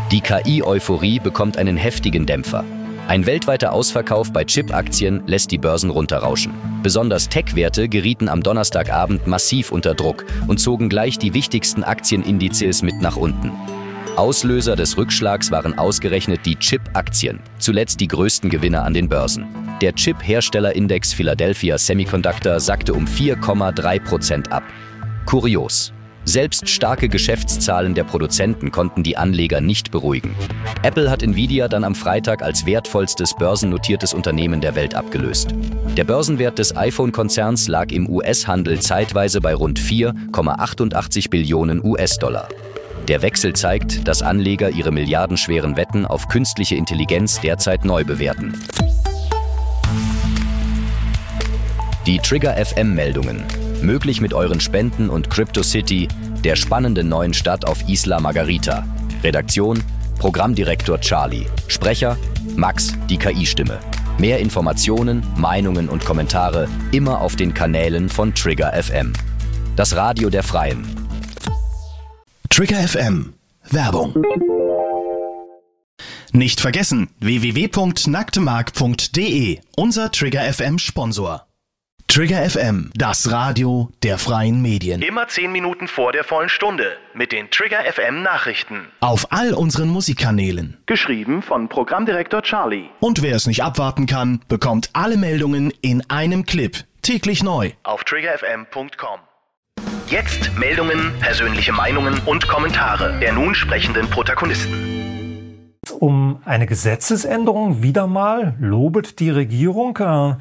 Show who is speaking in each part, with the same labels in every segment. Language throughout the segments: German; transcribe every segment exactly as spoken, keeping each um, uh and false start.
Speaker 1: Die K I-Euphorie bekommt einen heftigen Dämpfer. Ein weltweiter Ausverkauf bei Chip-Aktien lässt die Börsen runterrauschen. Besonders Tech-Werte gerieten am Donnerstagabend massiv unter Druck und zogen gleich die wichtigsten Aktienindizes mit nach unten. Auslöser des Rückschlags waren ausgerechnet die Chip-Aktien, zuletzt die größten Gewinner an den Börsen. Der Chip-Herstellerindex Philadelphia Semiconductor sackte um vier Komma drei Prozent ab. Kurios. Selbst starke Geschäftszahlen der Produzenten konnten die Anleger nicht beruhigen. Apple hat Nvidia dann am Freitag als wertvollstes börsennotiertes Unternehmen der Welt abgelöst. Der Börsenwert des iPhone-Konzerns lag im U S-Handel zeitweise bei rund vier Komma achtundachtzig Billionen U S-Dollar. Der Wechsel zeigt, dass Anleger ihre milliardenschweren Wetten auf künstliche Intelligenz derzeit neu bewerten. Die Trigger F M-Meldungen. Möglich mit euren Spenden und CryptoCity, der spannenden neuen Stadt auf Isla Margarita. Redaktion: Programmdirektor Charlie. Sprecher: Max, die K I-Stimme. Mehr Informationen, Meinungen und Kommentare immer auf den Kanälen von Trigger F M. Das Radio der Freien.
Speaker 2: Trigger F M. Werbung. Nicht vergessen, w w w punkt nacktemark punkt d e, unser Trigger F M-Sponsor. Trigger F M, das Radio der freien Medien.
Speaker 3: Immer zehn Minuten vor der vollen Stunde mit den Trigger F M Nachrichten.
Speaker 2: Auf all unseren Musikkanälen.
Speaker 3: Geschrieben von Programmdirektor Charlie.
Speaker 2: Und wer es nicht abwarten kann, bekommt alle Meldungen in einem Clip. Täglich neu.
Speaker 3: Auf trigger f m punkt com. Jetzt Meldungen, persönliche Meinungen und Kommentare der nun sprechenden Protagonisten.
Speaker 4: Um eine Gesetzesänderung wieder mal lobet die Regierung. Äh,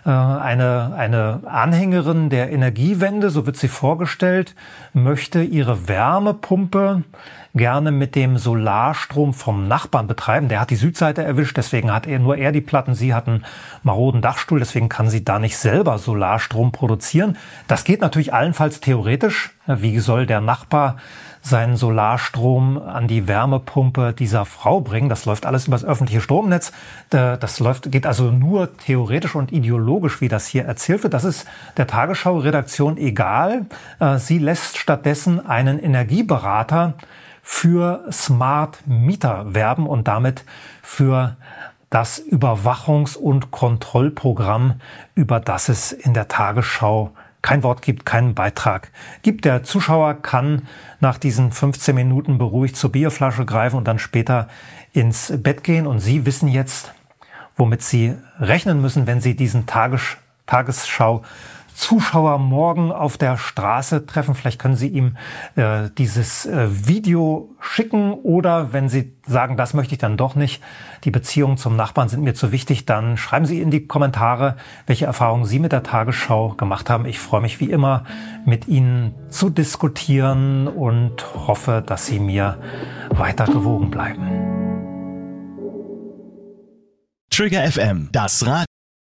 Speaker 4: Eine, eine Anhängerin der Energiewende, so wird sie vorgestellt, möchte ihre Wärmepumpe gerne mit dem Solarstrom vom Nachbarn betreiben. Der hat die Südseite erwischt, deswegen hat er nur er die Platten. Sie hat einen maroden Dachstuhl, deswegen kann sie da nicht selber Solarstrom produzieren. Das geht natürlich allenfalls theoretisch. Wie soll der Nachbar seinen Solarstrom an die Wärmepumpe dieser Frau bringen? Das läuft alles über das öffentliche Stromnetz. Das läuft, geht also nur theoretisch und ideologisch, wie das hier erzählt wird. Das ist der Tagesschau-Redaktion egal. Sie lässt stattdessen einen Energieberater für Smart Meter werben und damit für das Überwachungs- und Kontrollprogramm, über das es in der Tagesschau kein Wort gibt, keinen Beitrag gibt. Der Zuschauer kann nach diesen fünfzehn Minuten beruhigt zur Bierflasche greifen und dann später ins Bett gehen. Und Sie wissen jetzt, womit Sie rechnen müssen, wenn Sie diesen Tages- Tagesschau-Zuschauer morgen auf der Straße treffen. Vielleicht können Sie ihm äh, dieses äh, Video schicken oder wenn Sie sagen, das möchte ich dann doch nicht, die Beziehungen zum Nachbarn sind mir zu wichtig, dann schreiben Sie in die Kommentare, welche Erfahrungen Sie mit der Tagesschau gemacht haben. Ich freue mich wie immer, mit Ihnen zu diskutieren und hoffe, dass Sie mir weiter gewogen bleiben.
Speaker 2: Trigger F M, das Radio.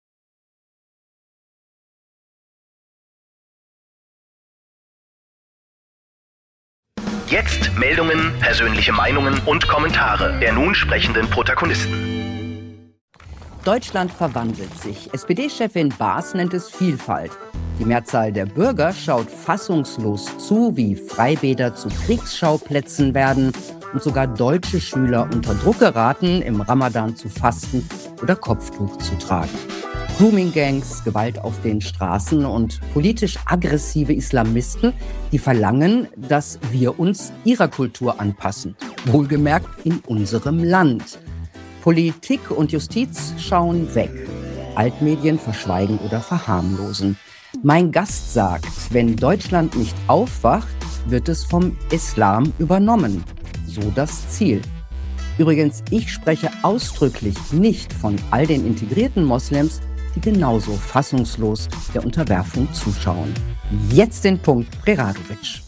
Speaker 3: Jetzt Meldungen, persönliche Meinungen und Kommentare der nun sprechenden Protagonisten.
Speaker 5: Deutschland verwandelt sich. S P D-Chefin Baas nennt es Vielfalt. Die Mehrzahl der Bürger schaut fassungslos zu, wie Freibäder zu Kriegsschauplätzen werden und sogar deutsche Schüler unter Druck geraten, im Ramadan zu fasten oder Kopftuch zu tragen. Grooming-Gangs, Gewalt auf den Straßen und politisch aggressive Islamisten, die verlangen, dass wir uns ihrer Kultur anpassen. Wohlgemerkt in unserem Land. Politik und Justiz schauen weg. Altmedien verschweigen oder verharmlosen. Mein Gast sagt, wenn Deutschland nicht aufwacht, wird es vom Islam übernommen. So das Ziel. Übrigens, ich spreche ausdrücklich nicht von all den integrierten Moslems, die genauso fassungslos der Unterwerfung zuschauen. Jetzt den Punkt, Preradovic.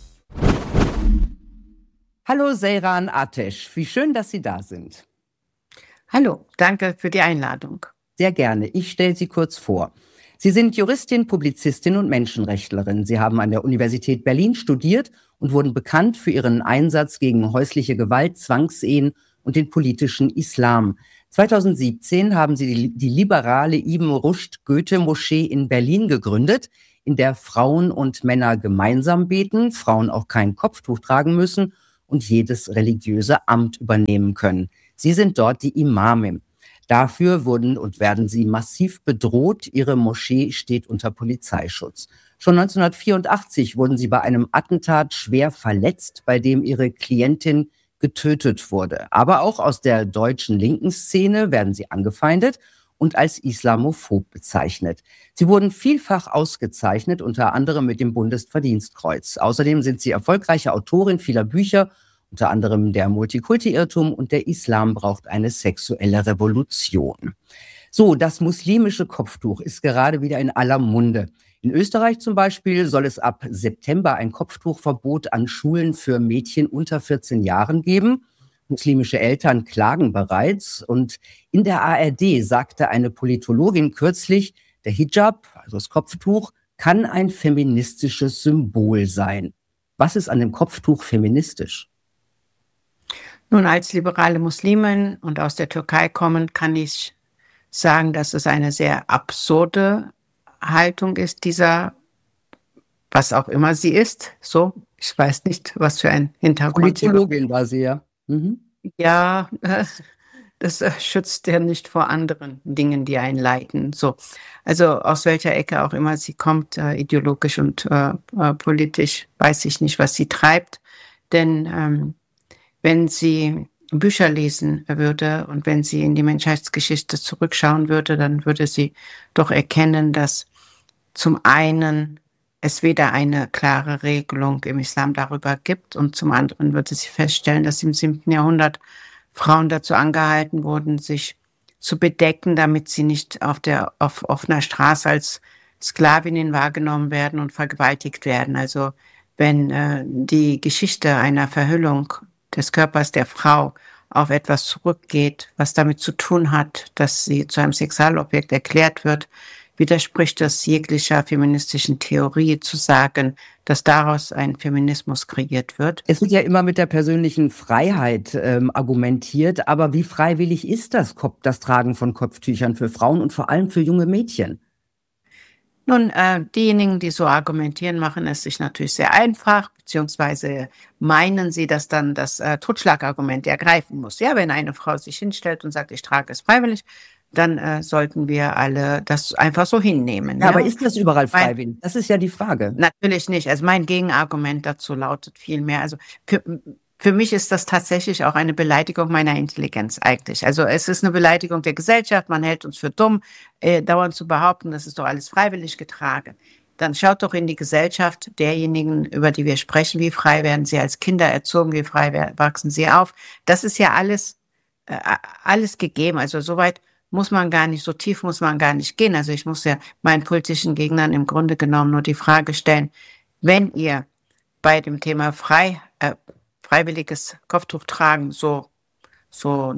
Speaker 5: Hallo Seyran Ateş, wie schön, dass Sie da sind.
Speaker 6: Hallo, danke für die Einladung.
Speaker 5: Sehr gerne, ich stelle Sie kurz vor. Sie sind Juristin, Publizistin und Menschenrechtlerin. Sie haben an der Universität Berlin studiert und wurden bekannt für ihren Einsatz gegen häusliche Gewalt, Zwangsehen und den politischen Islam. zweitausendsiebzehn haben Sie die, die liberale Ibn Rushd Goethe-Moschee in Berlin gegründet, in der Frauen und Männer gemeinsam beten, Frauen auch kein Kopftuch tragen müssen und jedes religiöse Amt übernehmen können. Sie sind dort die Imame. Dafür wurden und werden sie massiv bedroht. Ihre Moschee steht unter Polizeischutz. Schon neunzehnhundertvierundachtzig wurden sie bei einem Attentat schwer verletzt, bei dem ihre Klientin getötet wurde. Aber auch aus der deutschen linken Szene werden sie angefeindet und als islamophob bezeichnet. Sie wurden vielfach ausgezeichnet, unter anderem mit dem Bundesverdienstkreuz. Außerdem sind sie erfolgreiche Autorin vieler Bücher, unter anderem Der Multikulti-Irrtum und Der Islam braucht eine sexuelle Revolution. So, das muslimische Kopftuch ist gerade wieder in aller Munde. In Österreich zum Beispiel soll es ab September ein Kopftuchverbot an Schulen für Mädchen unter vierzehn Jahren geben. Muslimische Eltern klagen bereits. Und in der A R D sagte eine Politologin kürzlich, der Hijab, also das Kopftuch, kann ein feministisches Symbol sein. Was ist an dem Kopftuch feministisch?
Speaker 6: Nun, als liberale Muslimin und aus der Türkei kommend, kann ich sagen, dass es eine sehr absurde Haltung ist, dieser, was auch immer sie ist. So, ich weiß nicht, was für ein Hintergrund.
Speaker 5: Politologin war sie, ja. Mhm.
Speaker 6: Ja, äh, das äh, schützt ja nicht vor anderen Dingen, die einen leiten. So, also aus welcher Ecke auch immer sie kommt, äh, ideologisch und äh, äh, politisch, weiß ich nicht, was sie treibt. Denn ähm, wenn sie Bücher lesen würde und wenn sie in die Menschheitsgeschichte zurückschauen würde, dann würde sie doch erkennen, dass zum einen es weder eine klare Regelung im Islam darüber gibt und zum anderen würde sie feststellen, dass im siebten Jahrhundert Frauen dazu angehalten wurden, sich zu bedecken, damit sie nicht auf der auf offener Straße als Sklavinnen wahrgenommen werden und vergewaltigt werden. Also wenn äh, die Geschichte einer Verhüllung des Körpers der Frau auf etwas zurückgeht, was damit zu tun hat, dass sie zu einem Sexualobjekt erklärt wird, widerspricht das jeglicher feministischen Theorie zu sagen, dass daraus ein Feminismus kreiert wird.
Speaker 5: Es wird ja immer mit der persönlichen Freiheit ähm, argumentiert, aber wie freiwillig ist das, das Tragen von Kopftüchern für Frauen und vor allem für junge Mädchen?
Speaker 6: Nun, äh, diejenigen, die so argumentieren, machen es sich natürlich sehr einfach, beziehungsweise meinen sie, dass dann das äh, Totschlagargument ergreifen muss. Ja, wenn eine Frau sich hinstellt und sagt, ich trage es freiwillig, dann äh, sollten wir alle das einfach so hinnehmen.
Speaker 5: Ja,
Speaker 6: ja?
Speaker 5: Aber ist das überall freiwillig? Das ist ja die Frage.
Speaker 6: Natürlich nicht. Also mein Gegenargument dazu lautet vielmehr, also für, für mich ist das tatsächlich auch eine Beleidigung meiner Intelligenz eigentlich. Also es ist eine Beleidigung der Gesellschaft, man hält uns für dumm, äh, dauernd zu behaupten, das ist doch alles freiwillig getragen. Dann schaut doch in die Gesellschaft derjenigen, über die wir sprechen, wie frei werden sie als Kinder erzogen, wie frei wachsen sie auf. Das ist ja alles, äh, alles gegeben. Also soweit muss man gar nicht, so tief muss man gar nicht gehen. Also ich muss ja meinen politischen Gegnern im Grunde genommen nur die Frage stellen, wenn ihr bei dem Thema frei, äh, freiwilliges Kopftuch tragen so, so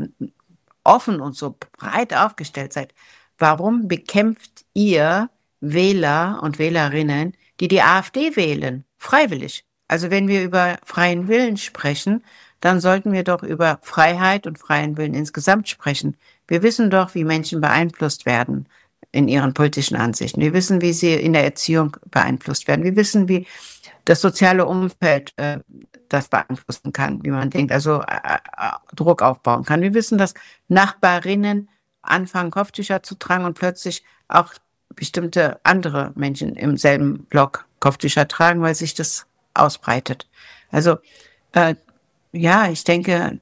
Speaker 6: offen und so breit aufgestellt seid, warum bekämpft ihr Wähler und Wählerinnen, die die AfD wählen, freiwillig? Also wenn wir über freien Willen sprechen, dann sollten wir doch über Freiheit und freien Willen insgesamt sprechen. Wir wissen doch, wie Menschen beeinflusst werden in ihren politischen Ansichten. Wir wissen, wie sie in der Erziehung beeinflusst werden. Wir wissen, wie das soziale Umfeld äh, das beeinflussen kann, wie man denkt, also äh, äh, Druck aufbauen kann. Wir wissen, dass Nachbarinnen anfangen, Kopftücher zu tragen und plötzlich auch bestimmte andere Menschen im selben Block Kopftücher tragen, weil sich das ausbreitet. Also äh, ja, ich denke,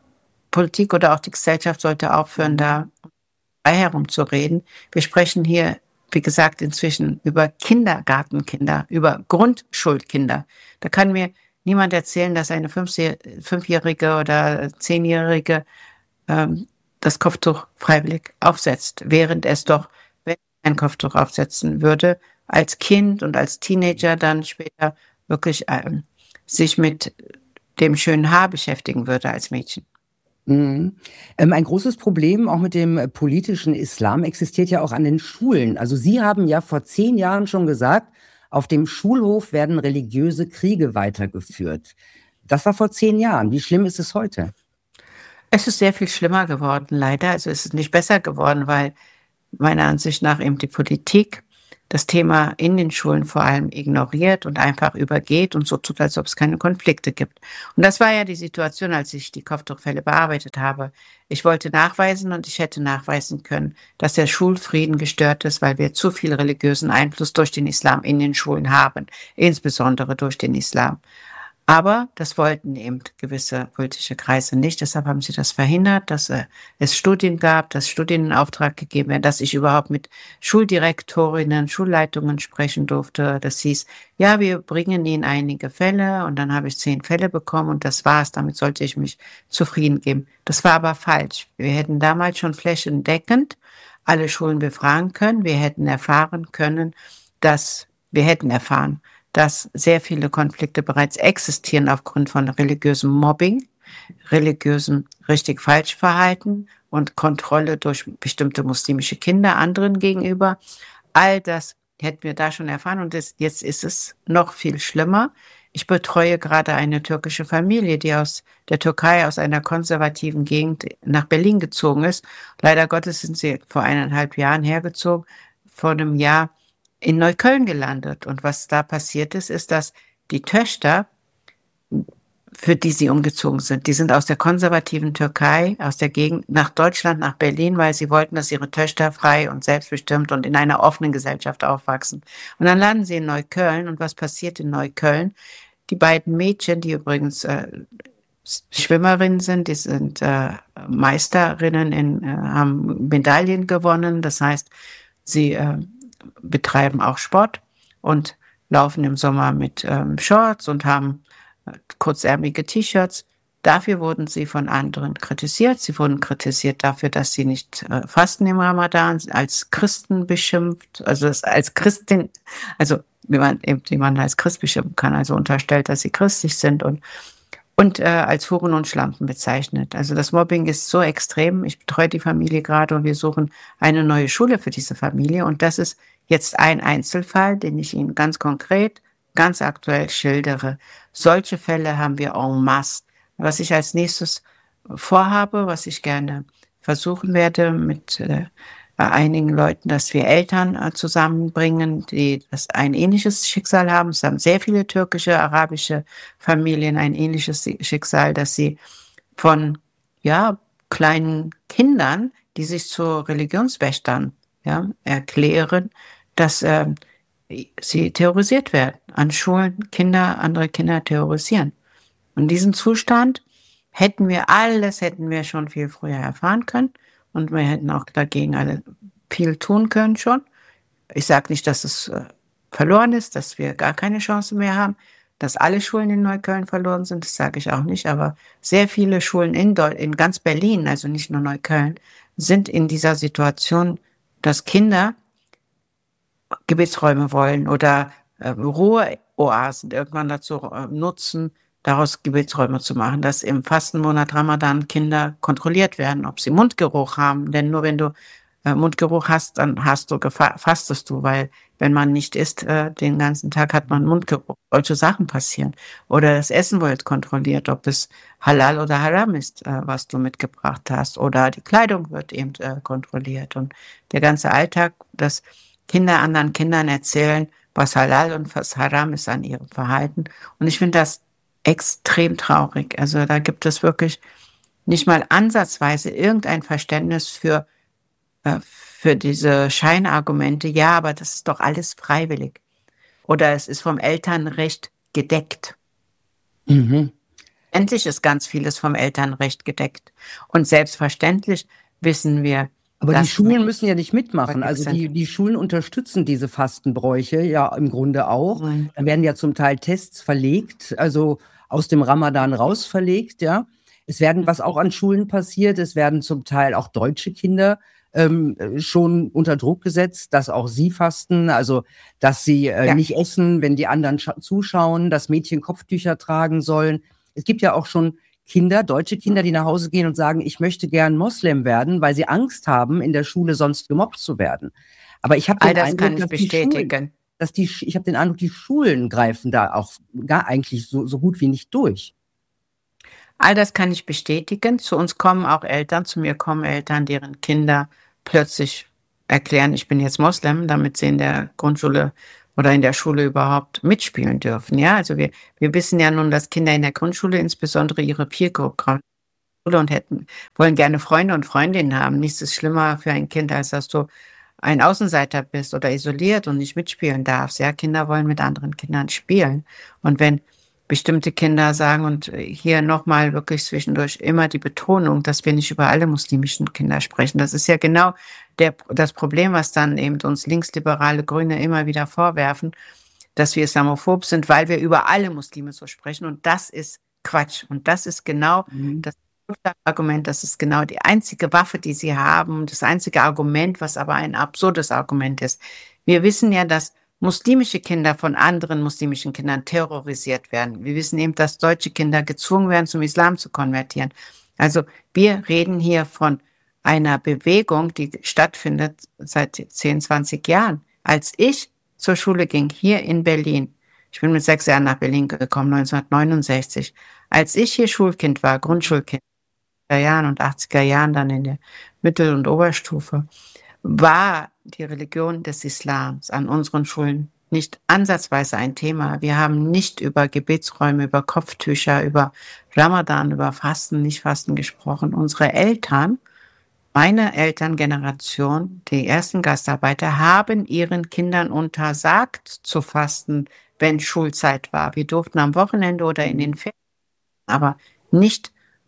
Speaker 6: Politik oder auch die Gesellschaft sollte aufhören, da frei herumzureden. Wir sprechen hier, wie gesagt, inzwischen über Kindergartenkinder, über Grundschulkinder. Da kann mir niemand erzählen, dass eine Fünfjährige oder Zehnjährige ähm, das Kopftuch freiwillig aufsetzt, während es doch, wenn ein Kopftuch aufsetzen würde, als Kind und als Teenager dann später wirklich ähm, sich mit dem schönen Haar beschäftigen würde als Mädchen.
Speaker 5: Mhm. Ähm, ein großes Problem auch mit dem politischen Islam existiert ja auch an den Schulen. Also Sie haben ja vor zehn Jahren schon gesagt, auf dem Schulhof werden religiöse Kriege weitergeführt. Das war vor zehn Jahren. Wie schlimm ist es heute?
Speaker 6: Es ist sehr viel schlimmer geworden, leider. Also es ist nicht besser geworden, weil meiner Ansicht nach eben die Politik das Thema in den Schulen vor allem ignoriert und einfach übergeht und so tut, als ob es keine Konflikte gibt. Und das war ja die Situation, als ich die Kopftuchfälle bearbeitet habe. Ich wollte nachweisen und ich hätte nachweisen können, dass der Schulfrieden gestört ist, weil wir zu viel religiösen Einfluss durch den Islam in den Schulen haben, insbesondere durch den Islam. Aber das wollten eben gewisse politische Kreise nicht. Deshalb haben sie das verhindert, dass äh, es Studien gab, dass Studien in Auftrag gegeben werden, dass ich überhaupt mit Schuldirektorinnen, Schulleitungen sprechen durfte. Das hieß, ja, wir bringen Ihnen einige Fälle und dann habe ich zehn Fälle bekommen und das war's. Damit sollte ich mich zufrieden geben. Das war aber falsch. Wir hätten damals schon flächendeckend alle Schulen befragen können. Wir hätten erfahren können, dass wir hätten erfahren, dass sehr viele Konflikte bereits existieren aufgrund von religiösem Mobbing, religiösem Richtig-Falsch-Verhalten und Kontrolle durch bestimmte muslimische Kinder anderen gegenüber. All das hätten wir da schon erfahren und das, jetzt ist es noch viel schlimmer. Ich betreue gerade eine türkische Familie, die aus der Türkei, aus einer konservativen Gegend nach Berlin gezogen ist. Leider Gottes sind sie vor eineinhalb Jahren hergezogen, vor einem Jahr in Neukölln gelandet. Und was da passiert ist, ist, dass die Töchter, für die sie umgezogen sind, die sind aus der konservativen Türkei, aus der Gegend nach Deutschland, nach Berlin, weil sie wollten, dass ihre Töchter frei und selbstbestimmt und in einer offenen Gesellschaft aufwachsen. Und dann landen sie in Neukölln. Und was passiert in Neukölln? Die beiden Mädchen, die übrigens äh, Schwimmerinnen sind, die sind äh, Meisterinnen, in, äh, haben Medaillen gewonnen. Das heißt, sie äh, betreiben auch Sport und laufen im Sommer mit ähm, Shorts und haben äh, kurzärmelige T-Shirts. Dafür wurden sie von anderen kritisiert. Sie wurden kritisiert dafür, dass sie nicht äh, fasten im Ramadan, als Christen beschimpft, also als Christin, also wie man eben jemanden als Christ beschimpfen kann, also unterstellt, dass sie christlich sind und und äh, als Huren und Schlampen bezeichnet. Also das Mobbing ist so extrem. Ich betreue die Familie gerade und wir suchen eine neue Schule für diese Familie. Und das ist jetzt ein Einzelfall, den ich Ihnen ganz konkret, ganz aktuell schildere. Solche Fälle haben wir en masse. Was ich als nächstes vorhabe, was ich gerne versuchen werde mit äh, einigen Leuten, dass wir Eltern äh, zusammenbringen, die das ein ähnliches Schicksal haben. Es haben sehr viele türkische, arabische Familien ein ähnliches Schicksal, dass sie von ja kleinen Kindern, die sich zu Religionswächtern ja, erklären, dass äh, sie terrorisiert werden. An Schulen Kinder, andere Kinder terrorisieren. Und diesen Zustand hätten wir alles, hätten wir schon viel früher erfahren können. Und wir hätten auch dagegen alle viel tun können schon. Ich sage nicht, dass es äh, verloren ist, dass wir gar keine Chance mehr haben, dass alle Schulen in Neukölln verloren sind, das sage ich auch nicht. Aber sehr viele Schulen in, Deu- in ganz Berlin, also nicht nur Neukölln, sind in dieser Situation, dass Kinder Gebetsräume wollen oder äh, Ruheoasen irgendwann dazu äh, nutzen, daraus Gebetsräume zu machen, dass im Fastenmonat Ramadan Kinder kontrolliert werden, ob sie Mundgeruch haben. Denn nur wenn du äh, Mundgeruch hast, dann hast du gefa- fastest du, weil wenn man nicht isst, äh, den ganzen Tag hat man Mundgeruch. Solche Sachen passieren. Oder das Essen wird kontrolliert, ob es halal oder haram ist, äh, was du mitgebracht hast. Oder die Kleidung wird eben äh, kontrolliert. Und der ganze Alltag, dass Kinder anderen Kindern erzählen, was halal und was haram ist an ihrem Verhalten. Und ich finde das extrem traurig. Also da gibt es wirklich nicht mal ansatzweise irgendein Verständnis für, äh, für diese Scheinargumente. Ja, aber das ist doch alles freiwillig. Oder es ist vom Elternrecht gedeckt.
Speaker 5: Mhm.
Speaker 6: Endlich ist ganz vieles vom Elternrecht gedeckt. Und selbstverständlich wissen wir,
Speaker 5: Aber die
Speaker 6: dass
Speaker 5: Schulen müssen ja nicht mitmachen.
Speaker 6: Vergiftet
Speaker 5: Also
Speaker 6: sind.
Speaker 5: die, die Schulen unterstützen diese Fastenbräuche ja im Grunde auch.
Speaker 6: Mhm.
Speaker 5: Da werden ja zum Teil Tests verlegt, also aus dem Ramadan raus verlegt, ja. Es werden, was auch an Schulen passiert, es werden zum Teil auch deutsche Kinder ähm, schon unter Druck gesetzt, dass auch sie fasten, also dass sie äh,
Speaker 6: Ja.
Speaker 5: nicht essen, wenn die anderen scha- zuschauen, dass Mädchen Kopftücher tragen sollen. Es gibt ja auch schon Kinder, deutsche Kinder, die nach Hause gehen und sagen, ich möchte gern Moslem werden, weil sie Angst haben, in der Schule sonst gemobbt zu werden. Aber ich habe
Speaker 6: All
Speaker 5: den
Speaker 6: das
Speaker 5: Eindruck,
Speaker 6: kann ich
Speaker 5: dass die Schulen,
Speaker 6: bestätigen.
Speaker 5: dass die, Sch- ich habe den Eindruck, die Schulen greifen da auch gar eigentlich so, so gut wie nicht durch.
Speaker 6: All das kann ich bestätigen. Zu uns kommen auch Eltern, zu mir kommen Eltern, deren Kinder plötzlich erklären, ich bin jetzt Moslem, damit sie in der Grundschule oder in der Schule überhaupt mitspielen dürfen. Ja, also wir, wir wissen ja nun, dass Kinder in der Grundschule insbesondere ihre Peer Group und hätten, wollen gerne Freunde und Freundinnen haben. Nichts ist schlimmer für ein Kind, als dass du ein Außenseiter bist oder isoliert und nicht mitspielen darfst. Ja, Kinder wollen mit anderen Kindern spielen. Und wenn bestimmte Kinder sagen, und hier nochmal wirklich zwischendurch immer die Betonung, dass wir nicht über alle muslimischen Kinder sprechen. Das ist ja genau der, das Problem, was dann eben uns linksliberale Grüne immer wieder vorwerfen, dass wir islamophob sind, weil wir über alle Muslime so sprechen. Und das ist Quatsch. Und das ist genau mhm. das Argument, das ist genau die einzige Waffe, die sie haben, das einzige Argument, was aber ein absurdes Argument ist. Wir wissen ja, dass muslimische Kinder von anderen muslimischen Kindern terrorisiert werden. Wir wissen eben, dass deutsche Kinder gezwungen werden, zum Islam zu konvertieren. Also wir reden hier von einer Bewegung, die stattfindet seit zehn, zwanzig Jahren. Als ich zur Schule ging, hier in Berlin, ich bin mit sechs Jahren nach Berlin gekommen, neunzehnhundertneunundsechzig, als ich hier Schulkind war, Grundschulkind, Jahren und achtziger Jahren dann in der Mittel- und Oberstufe, war die Religion des Islams an unseren Schulen nicht ansatzweise ein Thema. Wir haben nicht über Gebetsräume, über Kopftücher, über Ramadan, über Fasten, Nicht-Fasten gesprochen. Unsere Eltern, meine Elterngeneration, die ersten Gastarbeiter, haben ihren Kindern untersagt zu fasten, wenn Schulzeit war. Wir durften am Wochenende oder in den Ferien, aber nicht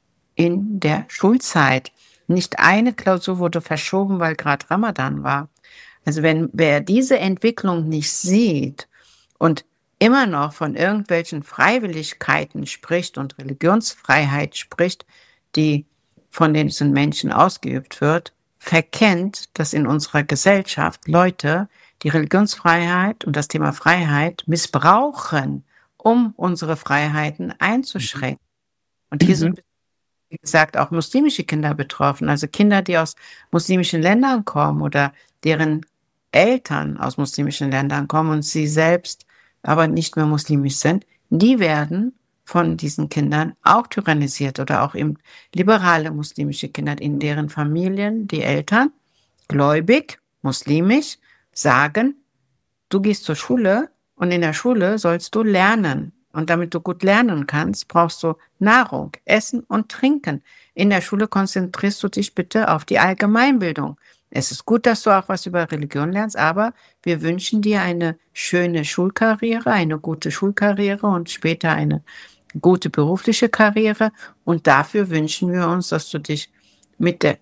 Speaker 6: in der Schulzeit. Nicht eine Klausur wurde verschoben, weil gerade Ramadan war. Also wenn wer diese Entwicklung nicht sieht und immer noch von irgendwelchen Freiwilligkeiten spricht und Religionsfreiheit spricht, die von diesen Menschen ausgeübt wird, verkennt, dass in unserer Gesellschaft Leute die Religionsfreiheit und das Thema Freiheit missbrauchen, um unsere Freiheiten einzuschränken. Und hier mhm. sind wie gesagt, auch muslimische Kinder betroffen, also Kinder, die aus muslimischen Ländern kommen oder deren Eltern aus muslimischen Ländern kommen und sie selbst aber nicht mehr muslimisch sind, die werden von diesen Kindern auch tyrannisiert oder auch eben liberale muslimische Kinder, in deren Familien die Eltern gläubig, muslimisch sagen, du gehst zur Schule und in der Schule sollst du lernen. Und damit du gut lernen kannst, brauchst du Nahrung, Essen und Trinken. In der Schule konzentrierst du dich bitte auf die Allgemeinbildung. Es ist gut, dass du auch was über Religion lernst, aber wir wünschen dir eine schöne Schulkarriere, eine gute Schulkarriere und später eine gute berufliche Karriere. Und dafür wünschen wir uns, dass du dich mit, der,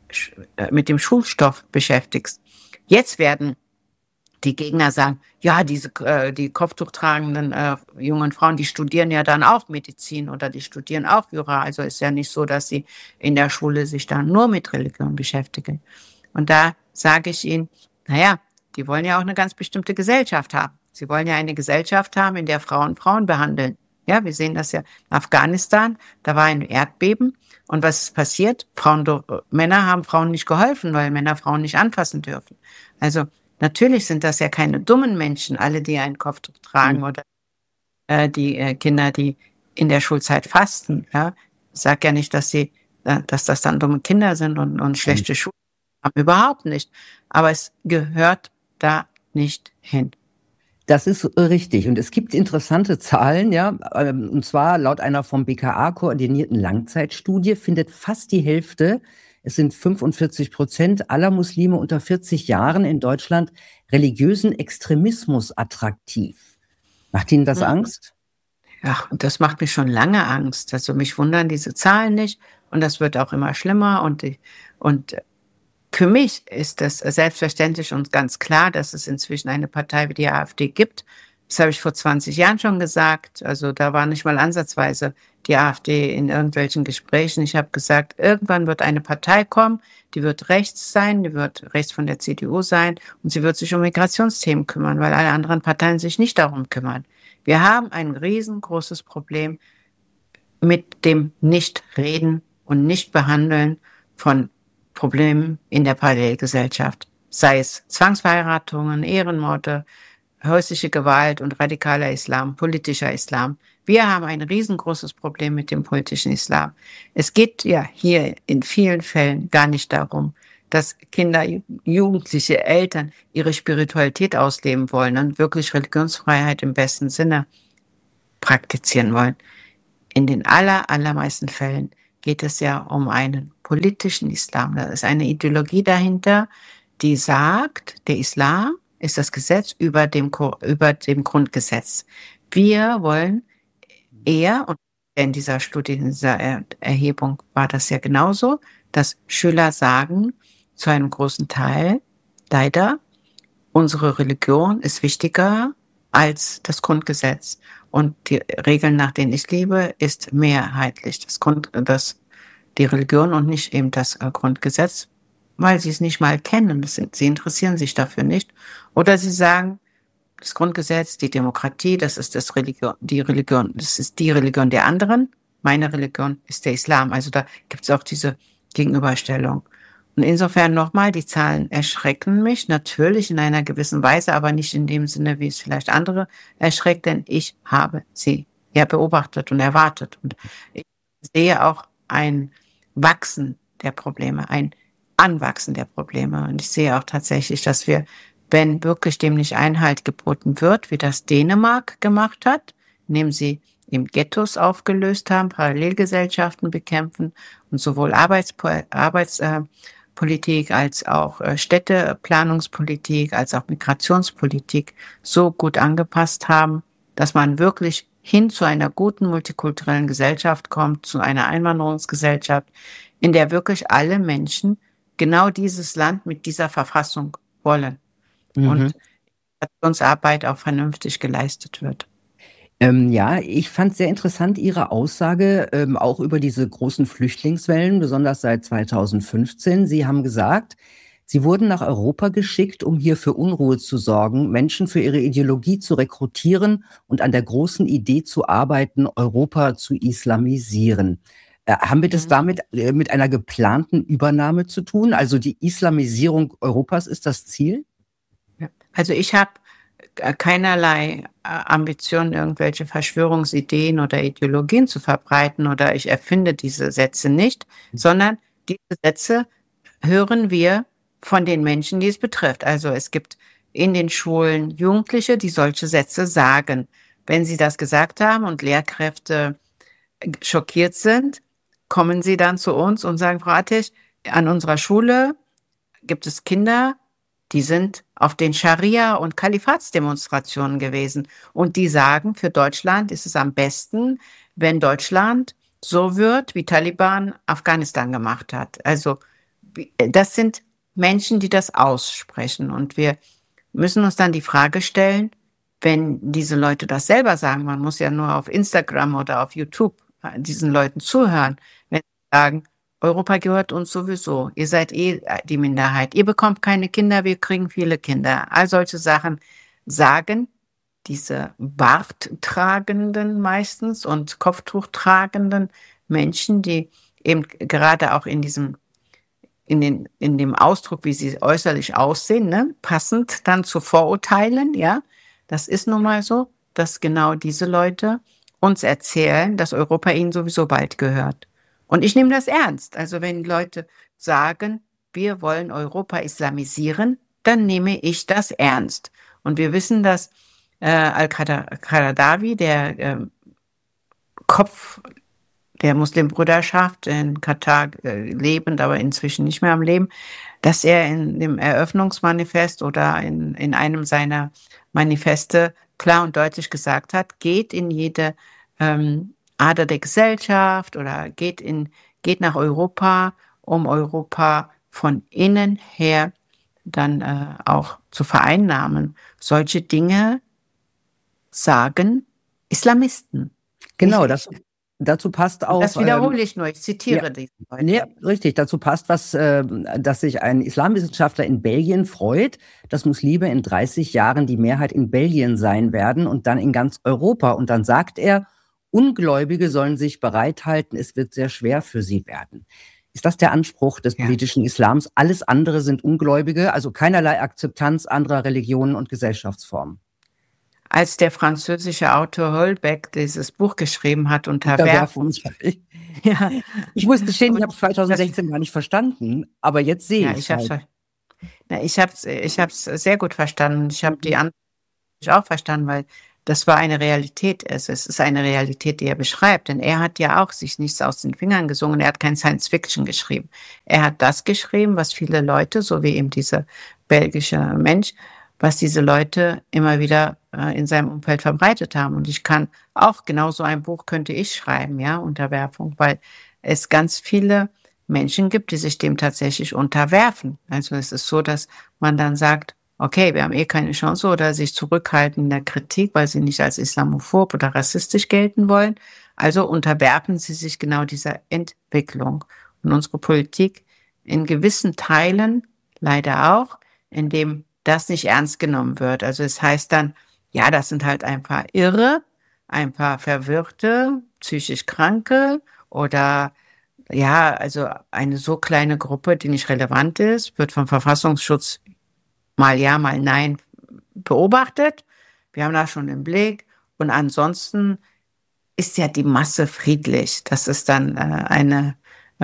Speaker 6: mit dem Schulstoff beschäftigst. Jetzt werden die Gegner sagen, ja, diese äh, die kopftuchtragenden äh, jungen Frauen, die studieren ja dann auch Medizin oder die studieren auch Jura. Also ist ja nicht so, dass sie in der Schule sich dann nur mit Religion beschäftigen. Und da sage ich ihnen, naja, die wollen ja auch eine ganz bestimmte Gesellschaft haben. Sie wollen ja eine Gesellschaft haben, in der Frauen Frauen behandeln. Ja, wir sehen das ja in Afghanistan, da war ein Erdbeben. Und was ist passiert? Frauen, Männer haben Frauen nicht geholfen, weil Männer Frauen nicht anfassen dürfen. Also natürlich sind das ja keine dummen Menschen, alle, die ein Kopftuch tragen mhm. oder äh, die äh, Kinder, die in der Schulzeit fasten. Ja? Ich sage ja nicht, dass sie, äh, dass das dann dumme Kinder sind und, und schlechte mhm. Schulen haben. Überhaupt nicht. Aber es gehört da nicht hin.
Speaker 5: Das ist richtig. Und es gibt interessante Zahlen, ja. Und zwar laut einer vom B K A koordinierten Langzeitstudie findet fast die Hälfte, es sind fünfundvierzig Prozent aller Muslime unter vierzig Jahren in Deutschland, religiösen Extremismus attraktiv. Macht Ihnen das mhm. Angst?
Speaker 6: Ja, das macht mir schon lange Angst. Also mich wundern diese Zahlen nicht. Und das wird auch immer schlimmer. Und, und für mich ist das selbstverständlich und ganz klar, dass es inzwischen eine Partei wie die AfD gibt. Das habe ich vor zwanzig Jahren schon gesagt. Also da war nicht mal ansatzweise die AfD in irgendwelchen Gesprächen. Ich habe gesagt, irgendwann wird eine Partei kommen, die wird rechts sein, die wird rechts von der C D U sein und sie wird sich um Migrationsthemen kümmern, weil alle anderen Parteien sich nicht darum kümmern. Wir haben ein riesengroßes Problem mit dem Nicht-Reden und Nicht-Behandeln von Problemen in der Parallelgesellschaft. Sei es Zwangsverheiratungen, Ehrenmorde, häusliche Gewalt und radikaler Islam, politischer Islam. Wir haben ein riesengroßes Problem mit dem politischen Islam. Es geht ja hier in vielen Fällen gar nicht darum, dass Kinder, Jugendliche, Eltern ihre Spiritualität ausleben wollen und wirklich Religionsfreiheit im besten Sinne praktizieren wollen. In den aller, allermeisten Fällen geht es ja um einen politischen Islam. Da ist eine Ideologie dahinter, die sagt, der Islam ist das Gesetz über dem, über dem Grundgesetz. Wir wollen eher, und in dieser Studie, in dieser Erhebung war das ja genauso, dass Schüler sagen, zu einem großen Teil, leider, unsere Religion ist wichtiger als das Grundgesetz. Und die Regeln, nach denen ich lebe, ist mehrheitlich das Grund, das, die Religion und nicht eben das Grundgesetz, weil sie es nicht mal kennen. Das sind, sie interessieren sich dafür nicht. Oder sie sagen, das Grundgesetz, die Demokratie, das ist das Religion, die Religion, das ist die Religion der anderen. Meine Religion ist der Islam. Also da gibt es auch diese Gegenüberstellung. Und insofern nochmal, die Zahlen erschrecken mich natürlich in einer gewissen Weise, aber nicht in dem Sinne, wie es vielleicht andere erschreckt, denn ich habe sie ja beobachtet und erwartet. Und ich sehe auch ein Wachsen der Probleme, ein Anwachsen der Probleme. Und ich sehe auch tatsächlich, dass wir, wenn wirklich dem nicht Einhalt geboten wird, wie das Dänemark gemacht hat, indem sie eben Ghettos aufgelöst haben, Parallelgesellschaften bekämpfen und sowohl Arbeits, Arbeits äh, Politik als auch äh, Städteplanungspolitik, als auch Migrationspolitik so gut angepasst haben, dass man wirklich hin zu einer guten multikulturellen Gesellschaft kommt, zu einer Einwanderungsgesellschaft, in der wirklich alle Menschen genau dieses Land mit dieser Verfassung wollen. Mhm. Und Migrationsarbeit auch vernünftig geleistet wird.
Speaker 5: Ähm, ja, ich fand sehr interessant Ihre Aussage, ähm, auch über diese großen Flüchtlingswellen, besonders seit zweitausendfünfzehn. Sie haben gesagt, Sie wurden nach Europa geschickt, um hier für Unruhe zu sorgen, Menschen für ihre Ideologie zu rekrutieren und an der großen Idee zu arbeiten, Europa zu islamisieren. Äh, haben wir das damit äh, mit einer geplanten Übernahme zu tun? Also die Islamisierung Europas ist das Ziel?
Speaker 6: Ja. Also ich habe keinerlei Ambitionen, irgendwelche Verschwörungsideen oder Ideologien zu verbreiten oder ich erfinde diese Sätze nicht, sondern diese Sätze hören wir von den Menschen, die es betrifft. Also es gibt in den Schulen Jugendliche, die solche Sätze sagen. Wenn sie das gesagt haben und Lehrkräfte schockiert sind, kommen sie dann zu uns und sagen, Frau Attig, an unserer Schule gibt es Kinder, die sind auf den Scharia- und Kalifatsdemonstrationen gewesen. Und die sagen, für Deutschland ist es am besten, wenn Deutschland so wird, wie Taliban Afghanistan gemacht hat. Also das sind Menschen, die das aussprechen. Und wir müssen uns dann die Frage stellen, wenn diese Leute das selber sagen, man muss ja nur auf Instagram oder auf YouTube diesen Leuten zuhören, wenn sie sagen, Europa gehört uns sowieso. Ihr seid eh die Minderheit. Ihr bekommt keine Kinder, wir kriegen viele Kinder. All solche Sachen sagen diese barttragenden meistens und Kopftuchtragenden Menschen, die eben gerade auch in diesem, in den, in dem Ausdruck, wie sie äußerlich aussehen, ne, passend dann zu Vorurteilen, ja. Das ist nun mal so, dass genau diese Leute uns erzählen, dass Europa ihnen sowieso bald gehört. Und ich nehme das ernst. Also wenn Leute sagen, wir wollen Europa islamisieren, dann nehme ich das ernst. Und wir wissen, dass äh, Al-Qaradawi, der äh, Kopf der Muslimbrüderschaft in Katar äh, lebend, aber inzwischen nicht mehr am Leben, dass er in dem Eröffnungsmanifest oder in, in einem seiner Manifeste klar und deutlich gesagt hat, geht in jede ähm, Ader der Gesellschaft oder geht in, geht nach Europa, um Europa von innen her dann äh, auch zu vereinnahmen. Solche Dinge sagen Islamisten.
Speaker 5: Genau, das, dazu passt auch.
Speaker 6: Das wiederhole ich nur, ich zitiere
Speaker 5: ja,
Speaker 6: die heute.
Speaker 5: Nee, richtig, dazu passt was, äh, dass sich ein Islamwissenschaftler in Belgien freut, dass Muslime in dreißig Jahren die Mehrheit in Belgien sein werden und dann in ganz Europa. Und dann sagt er, Ungläubige sollen sich bereithalten, es wird sehr schwer für sie werden. Ist das der Anspruch des politischen ja. Islams? Alles andere sind Ungläubige, also keinerlei Akzeptanz anderer Religionen und Gesellschaftsformen.
Speaker 6: als der französische Autor Houellebecq dieses Buch geschrieben hat, Unterwerfung.
Speaker 5: Ja. Ich muss gestehen, ich habe es zwanzig sechzehn gar nicht verstanden, aber jetzt sehe
Speaker 6: ja,
Speaker 5: ich
Speaker 6: ich es.
Speaker 5: halt.
Speaker 6: Ja, ich habe es ich hab's sehr gut verstanden. Ich habe die Antwort auch verstanden, weil das war eine Realität. Also es ist eine Realität, die er beschreibt. Denn er hat ja auch sich nichts aus den Fingern gesungen. Er hat kein Science-Fiction geschrieben. Er hat das geschrieben, was viele Leute, so wie eben dieser belgische Mensch, was diese Leute immer wieder äh, in seinem Umfeld verbreitet haben. Und ich kann auch genau so ein Buch könnte ich schreiben, ja, Unterwerfung, weil es ganz viele Menschen gibt, die sich dem tatsächlich unterwerfen. Also es ist so, dass man dann sagt, okay, wir haben eh keine Chance oder sich zurückhalten in der Kritik, weil sie nicht als islamophob oder rassistisch gelten wollen. Also unterwerfen sie sich genau dieser Entwicklung. Und unsere Politik in gewissen Teilen leider auch, indem das nicht ernst genommen wird. Also es heißt dann, ja, das sind halt ein paar Irre, ein paar Verwirrte, psychisch Kranke oder ja, also eine so kleine Gruppe, die nicht relevant ist, wird vom Verfassungsschutz mal ja, mal nein beobachtet. Wir haben das schon im Blick. Und ansonsten ist ja die Masse friedlich. Das ist dann äh, eine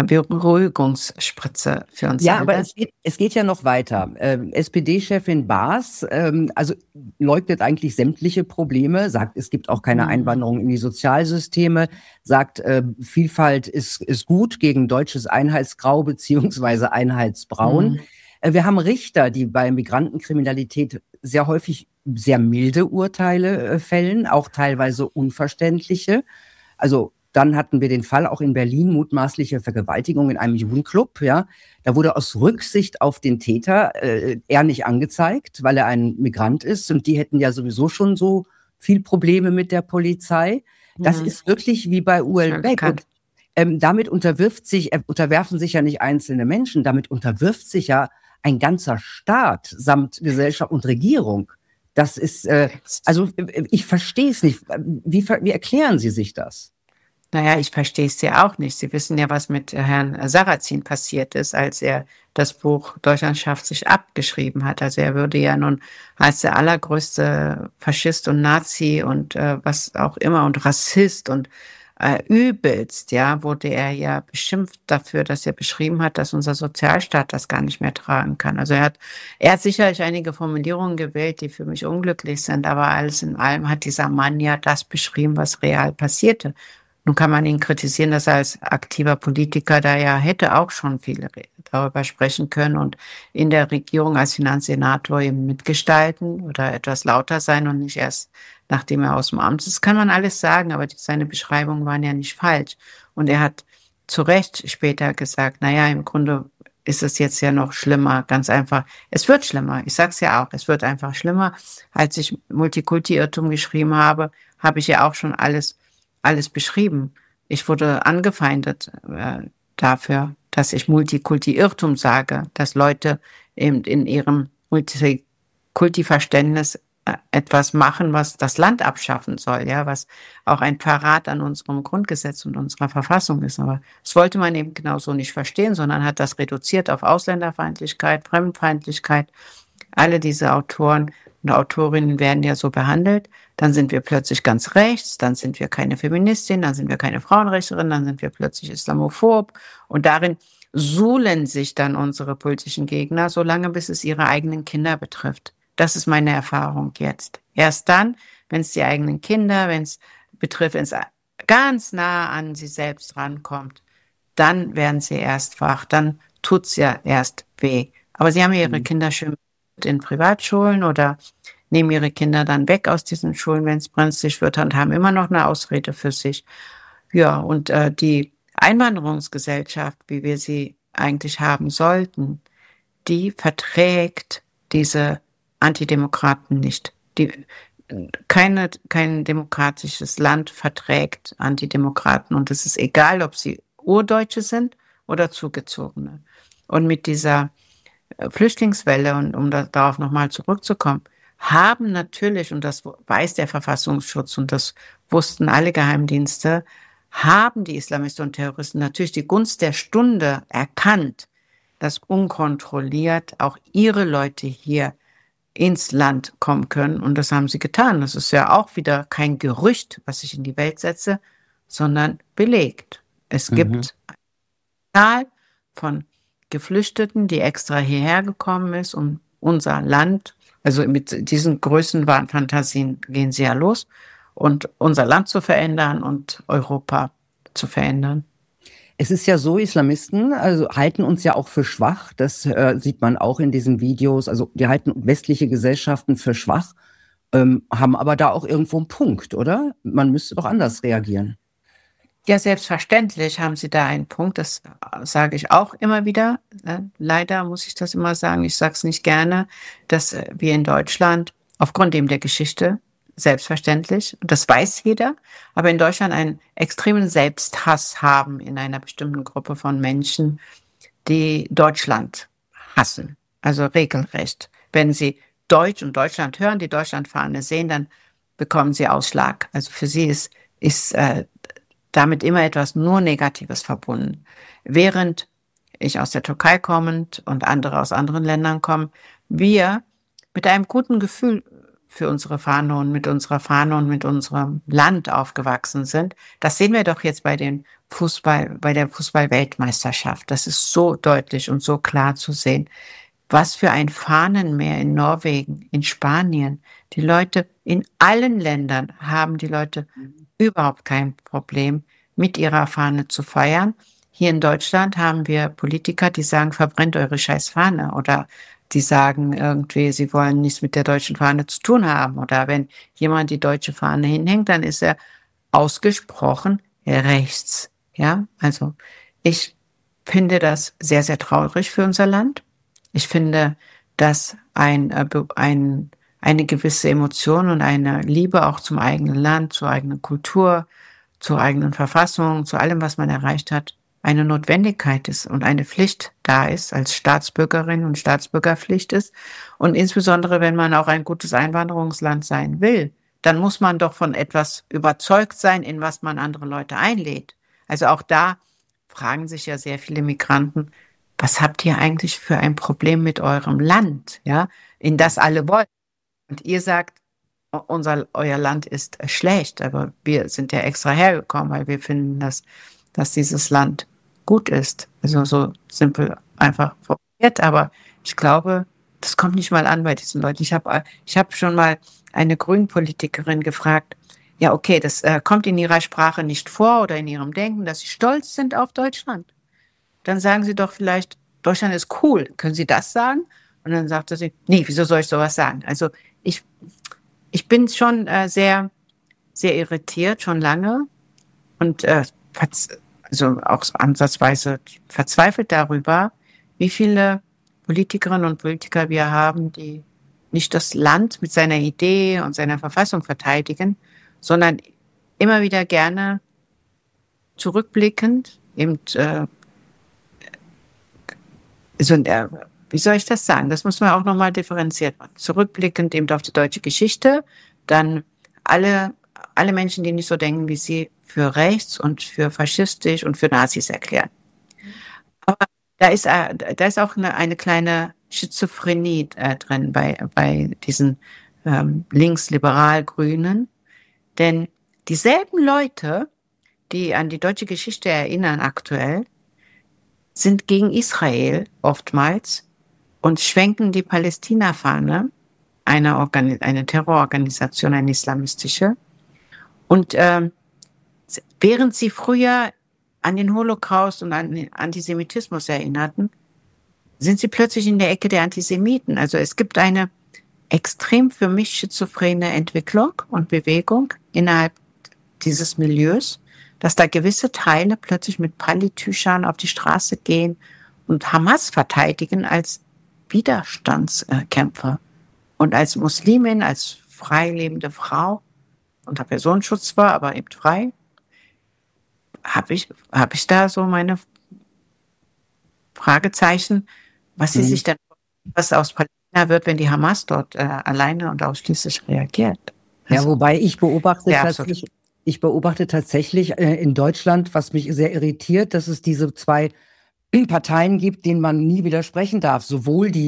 Speaker 6: Beruhigungsspritze für uns
Speaker 5: Ja,
Speaker 6: alle.
Speaker 5: aber es geht, es geht ja noch weiter. Ähm, S P D-Chefin Baas ähm, also leugnet eigentlich sämtliche Probleme, sagt, es gibt auch keine
Speaker 6: Mhm.
Speaker 5: Einwanderung in die Sozialsysteme, sagt, äh, Vielfalt ist, ist gut gegen deutsches Einheitsgrau beziehungsweise Einheitsbraun.
Speaker 6: Mhm.
Speaker 5: Äh, wir haben Richter, die bei Migrantenkriminalität sehr häufig sehr milde Urteile äh, fällen, auch teilweise unverständliche. Also dann hatten wir den Fall auch in Berlin, mutmaßliche Vergewaltigung in einem Jugendclub. Ja, da wurde aus Rücksicht auf den Täter äh, er nicht angezeigt, weil er ein Migrant ist. Und die hätten ja sowieso schon so viel Probleme mit der Polizei. Das
Speaker 6: Mhm.
Speaker 5: ist wirklich wie bei Houellebecq. Und ähm, damit unterwirft sich, äh, unterwerfen sich ja nicht einzelne Menschen, damit unterwirft sich ja ein ganzer Staat samt Gesellschaft und Regierung. Das ist, äh, also äh, ich verstehe es nicht. Wie, wie erklären Sie sich das?
Speaker 6: Naja, ich verstehe es ja auch nicht. Sie wissen ja, was mit Herrn Sarrazin passiert ist, als er das Buch Deutschland schafft sich abgeschrieben hat. Also er würde ja nun als der allergrößte Faschist und Nazi und äh, was auch immer und Rassist und äh, übelst, ja, wurde er ja beschimpft dafür, dass er beschrieben hat, dass unser Sozialstaat das gar nicht mehr tragen kann. Also er hat, er hat sicherlich einige Formulierungen gewählt, die für mich unglücklich sind, aber alles in allem hat dieser Mann ja das beschrieben, was real passierte. Nun kann man ihn kritisieren, dass er als aktiver Politiker da ja hätte auch schon viel darüber sprechen können und in der Regierung als Finanzsenator eben mitgestalten oder etwas lauter sein und nicht erst nachdem er aus dem Amt ist. Das kann man alles sagen, aber die, seine Beschreibungen waren ja nicht falsch. Und er hat zu Recht später gesagt, naja, im Grunde ist es jetzt ja noch schlimmer, ganz einfach. Es wird schlimmer, ich sag's ja auch, es wird einfach schlimmer. Als ich Multikulti-Irrtum geschrieben habe, habe ich ja auch schon alles alles beschrieben. Ich wurde angefeindet äh, dafür, dass ich Multikulti-Irrtum sage, dass Leute eben in ihrem Multikulti-Verständnis äh, etwas machen, was das Land abschaffen soll, ja, was auch ein Verrat an unserem Grundgesetz und unserer Verfassung ist. Aber das wollte man eben genauso nicht verstehen, sondern hat das reduziert auf Ausländerfeindlichkeit, Fremdenfeindlichkeit. Alle diese Autoren und Autorinnen werden ja so behandelt. Dann sind wir plötzlich ganz rechts, dann sind wir keine Feministin, dann sind wir keine Frauenrechterin, dann sind wir plötzlich islamophob. Und darin suhlen sich dann unsere politischen Gegner, solange bis es ihre eigenen Kinder betrifft. Das ist meine Erfahrung jetzt. Erst dann, wenn es die eigenen Kinder, wenn es betrifft, wenn es ganz nah an sie selbst rankommt, dann werden sie erst wach, dann tut's ja erst weh. Aber sie haben ihre mhm. Kinder schön in Privatschulen oder nehmen ihre Kinder dann weg aus diesen Schulen, wenn es brenzlig wird, und haben immer noch eine Ausrede für sich. Ja, und äh, die Einwanderungsgesellschaft, wie wir sie eigentlich haben sollten, die verträgt diese Antidemokraten nicht. Die, keine, kein demokratisches Land verträgt Antidemokraten, und es ist egal, ob sie Urdeutsche sind oder Zugezogene. Und mit dieser Flüchtlingswelle, und um da, darauf nochmal zurückzukommen, haben natürlich, und das weiß der Verfassungsschutz und das wussten alle Geheimdienste, haben die Islamisten und Terroristen natürlich die Gunst der Stunde erkannt, dass unkontrolliert auch ihre Leute hier ins Land kommen können. Und das haben sie getan. Das ist ja auch wieder kein Gerücht, was ich in die Welt setze, sondern belegt. Es mhm. gibt eine Zahl von Geflüchteten, die extra hierher gekommen ist, um unser Land, also mit diesen Größenwahnfantasien gehen sie ja los, und unser Land zu verändern und Europa zu verändern.
Speaker 5: Es ist ja so, Islamisten also halten uns ja auch für schwach. Das äh, sieht man auch in diesen Videos. Also die halten westliche Gesellschaften für schwach, ähm, haben aber da auch irgendwo einen Punkt, oder? Man müsste doch anders reagieren.
Speaker 6: Ja, selbstverständlich haben Sie da einen Punkt. Das sage ich auch immer wieder. Leider muss ich das immer sagen. Ich sage es nicht gerne, dass wir in Deutschland aufgrund eben der Geschichte selbstverständlich, und das weiß jeder, aber in Deutschland einen extremen Selbsthass haben in einer bestimmten Gruppe von Menschen, die Deutschland hassen. Also regelrecht. Wenn sie Deutsch und Deutschland hören, die Deutschlandfahne sehen, dann bekommen sie Ausschlag. Also für sie ist, ist äh, damit immer etwas nur Negatives verbunden. Während ich aus der Türkei kommend und andere aus anderen Ländern kommen, wir mit einem guten Gefühl für unsere Fahne und mit unserer Fahne und mit unserem Land aufgewachsen sind. Das sehen wir doch jetzt bei den Fußball, bei der Fußball-Weltmeisterschaft. Das ist so deutlich und so klar zu sehen. Was für ein Fahnenmeer in Norwegen, in Spanien. Die Leute in allen Ländern haben die Leute überhaupt kein Problem, mit ihrer Fahne zu feiern. Hier in Deutschland haben wir Politiker, die sagen, verbrennt eure scheiß Fahne, oder die sagen irgendwie, sie wollen nichts mit der deutschen Fahne zu tun haben. Oder wenn jemand die deutsche Fahne hinhängt, dann ist er ausgesprochen rechts. Ja, also ich finde das sehr, sehr traurig für unser Land. Ich finde, dass ein, ein, eine gewisse Emotion und eine Liebe auch zum eigenen Land, zur eigenen Kultur, zur eigenen Verfassung, zu allem, was man erreicht hat, eine Notwendigkeit ist und eine Pflicht da ist, als Staatsbürgerin und Staatsbürgerpflicht ist. Und insbesondere, wenn man auch ein gutes Einwanderungsland sein will, dann muss man doch von etwas überzeugt sein, in was man andere Leute einlädt. Also auch da fragen sich ja sehr viele Migranten, was habt ihr eigentlich für ein Problem mit eurem Land, ja, in das alle wollen? Und ihr sagt, unser, euer Land ist schlecht, aber wir sind ja extra hergekommen, weil wir finden, dass, dass dieses Land gut ist. Also so simpel einfach formuliert, aber ich glaube, das kommt nicht mal an bei diesen Leuten. Ich habe ich hab schon mal eine Grünpolitikerin gefragt, ja okay, das äh, kommt in ihrer Sprache nicht vor oder in ihrem Denken, dass sie stolz sind auf Deutschland. Dann sagen sie doch vielleicht, Deutschland ist cool. Können Sie das sagen? Und dann sagte sie, nee, wieso soll ich sowas sagen? Also ich, ich bin schon äh, sehr, sehr irritiert, schon lange und äh, also auch ansatzweise verzweifelt darüber, wie viele Politikerinnen und Politiker wir haben, die nicht das Land mit seiner Idee und seiner Verfassung verteidigen, sondern immer wieder gerne zurückblickend, eben, äh, so, äh, wie soll ich das sagen? Das muss man auch nochmal differenziert machen. Zurückblickend eben auf die deutsche Geschichte, dann alle, alle Menschen, die nicht so denken wie sie, für rechts und für faschistisch und für Nazis erklären. Aber da ist, äh, da ist auch eine, eine kleine Schizophrenie äh, drin bei, bei diesen ähm, linksliberal-Grünen. Denn dieselben Leute, die an die deutsche Geschichte erinnern aktuell, sind gegen Israel oftmals und schwenken die Palästina-Fahne, eine, Organi- eine Terrororganisation, eine islamistische. Und ähm, während sie früher an den Holocaust und an den Antisemitismus erinnerten, sind sie plötzlich in der Ecke der Antisemiten. Also es gibt eine extrem für mich schizophrene Entwicklung und Bewegung innerhalb dieses Milieus, dass da gewisse Teile plötzlich mit Pallitüchern auf die Straße gehen und Hamas verteidigen als Widerstandskämpfer. Und als Muslimin, als frei lebende Frau, unter Personenschutz zwar, aber eben frei, habe ich, hab ich da so meine Fragezeichen, was sie mhm. sich dann, was aus Palästina wird, wenn die Hamas dort äh, alleine und ausschließlich reagiert.
Speaker 5: Also, ja, wobei ich beobachte ja, tatsächlich, ich beobachte tatsächlich äh, in Deutschland, was mich sehr irritiert, dass es diese zwei Parteien gibt, denen man nie widersprechen darf. Sowohl die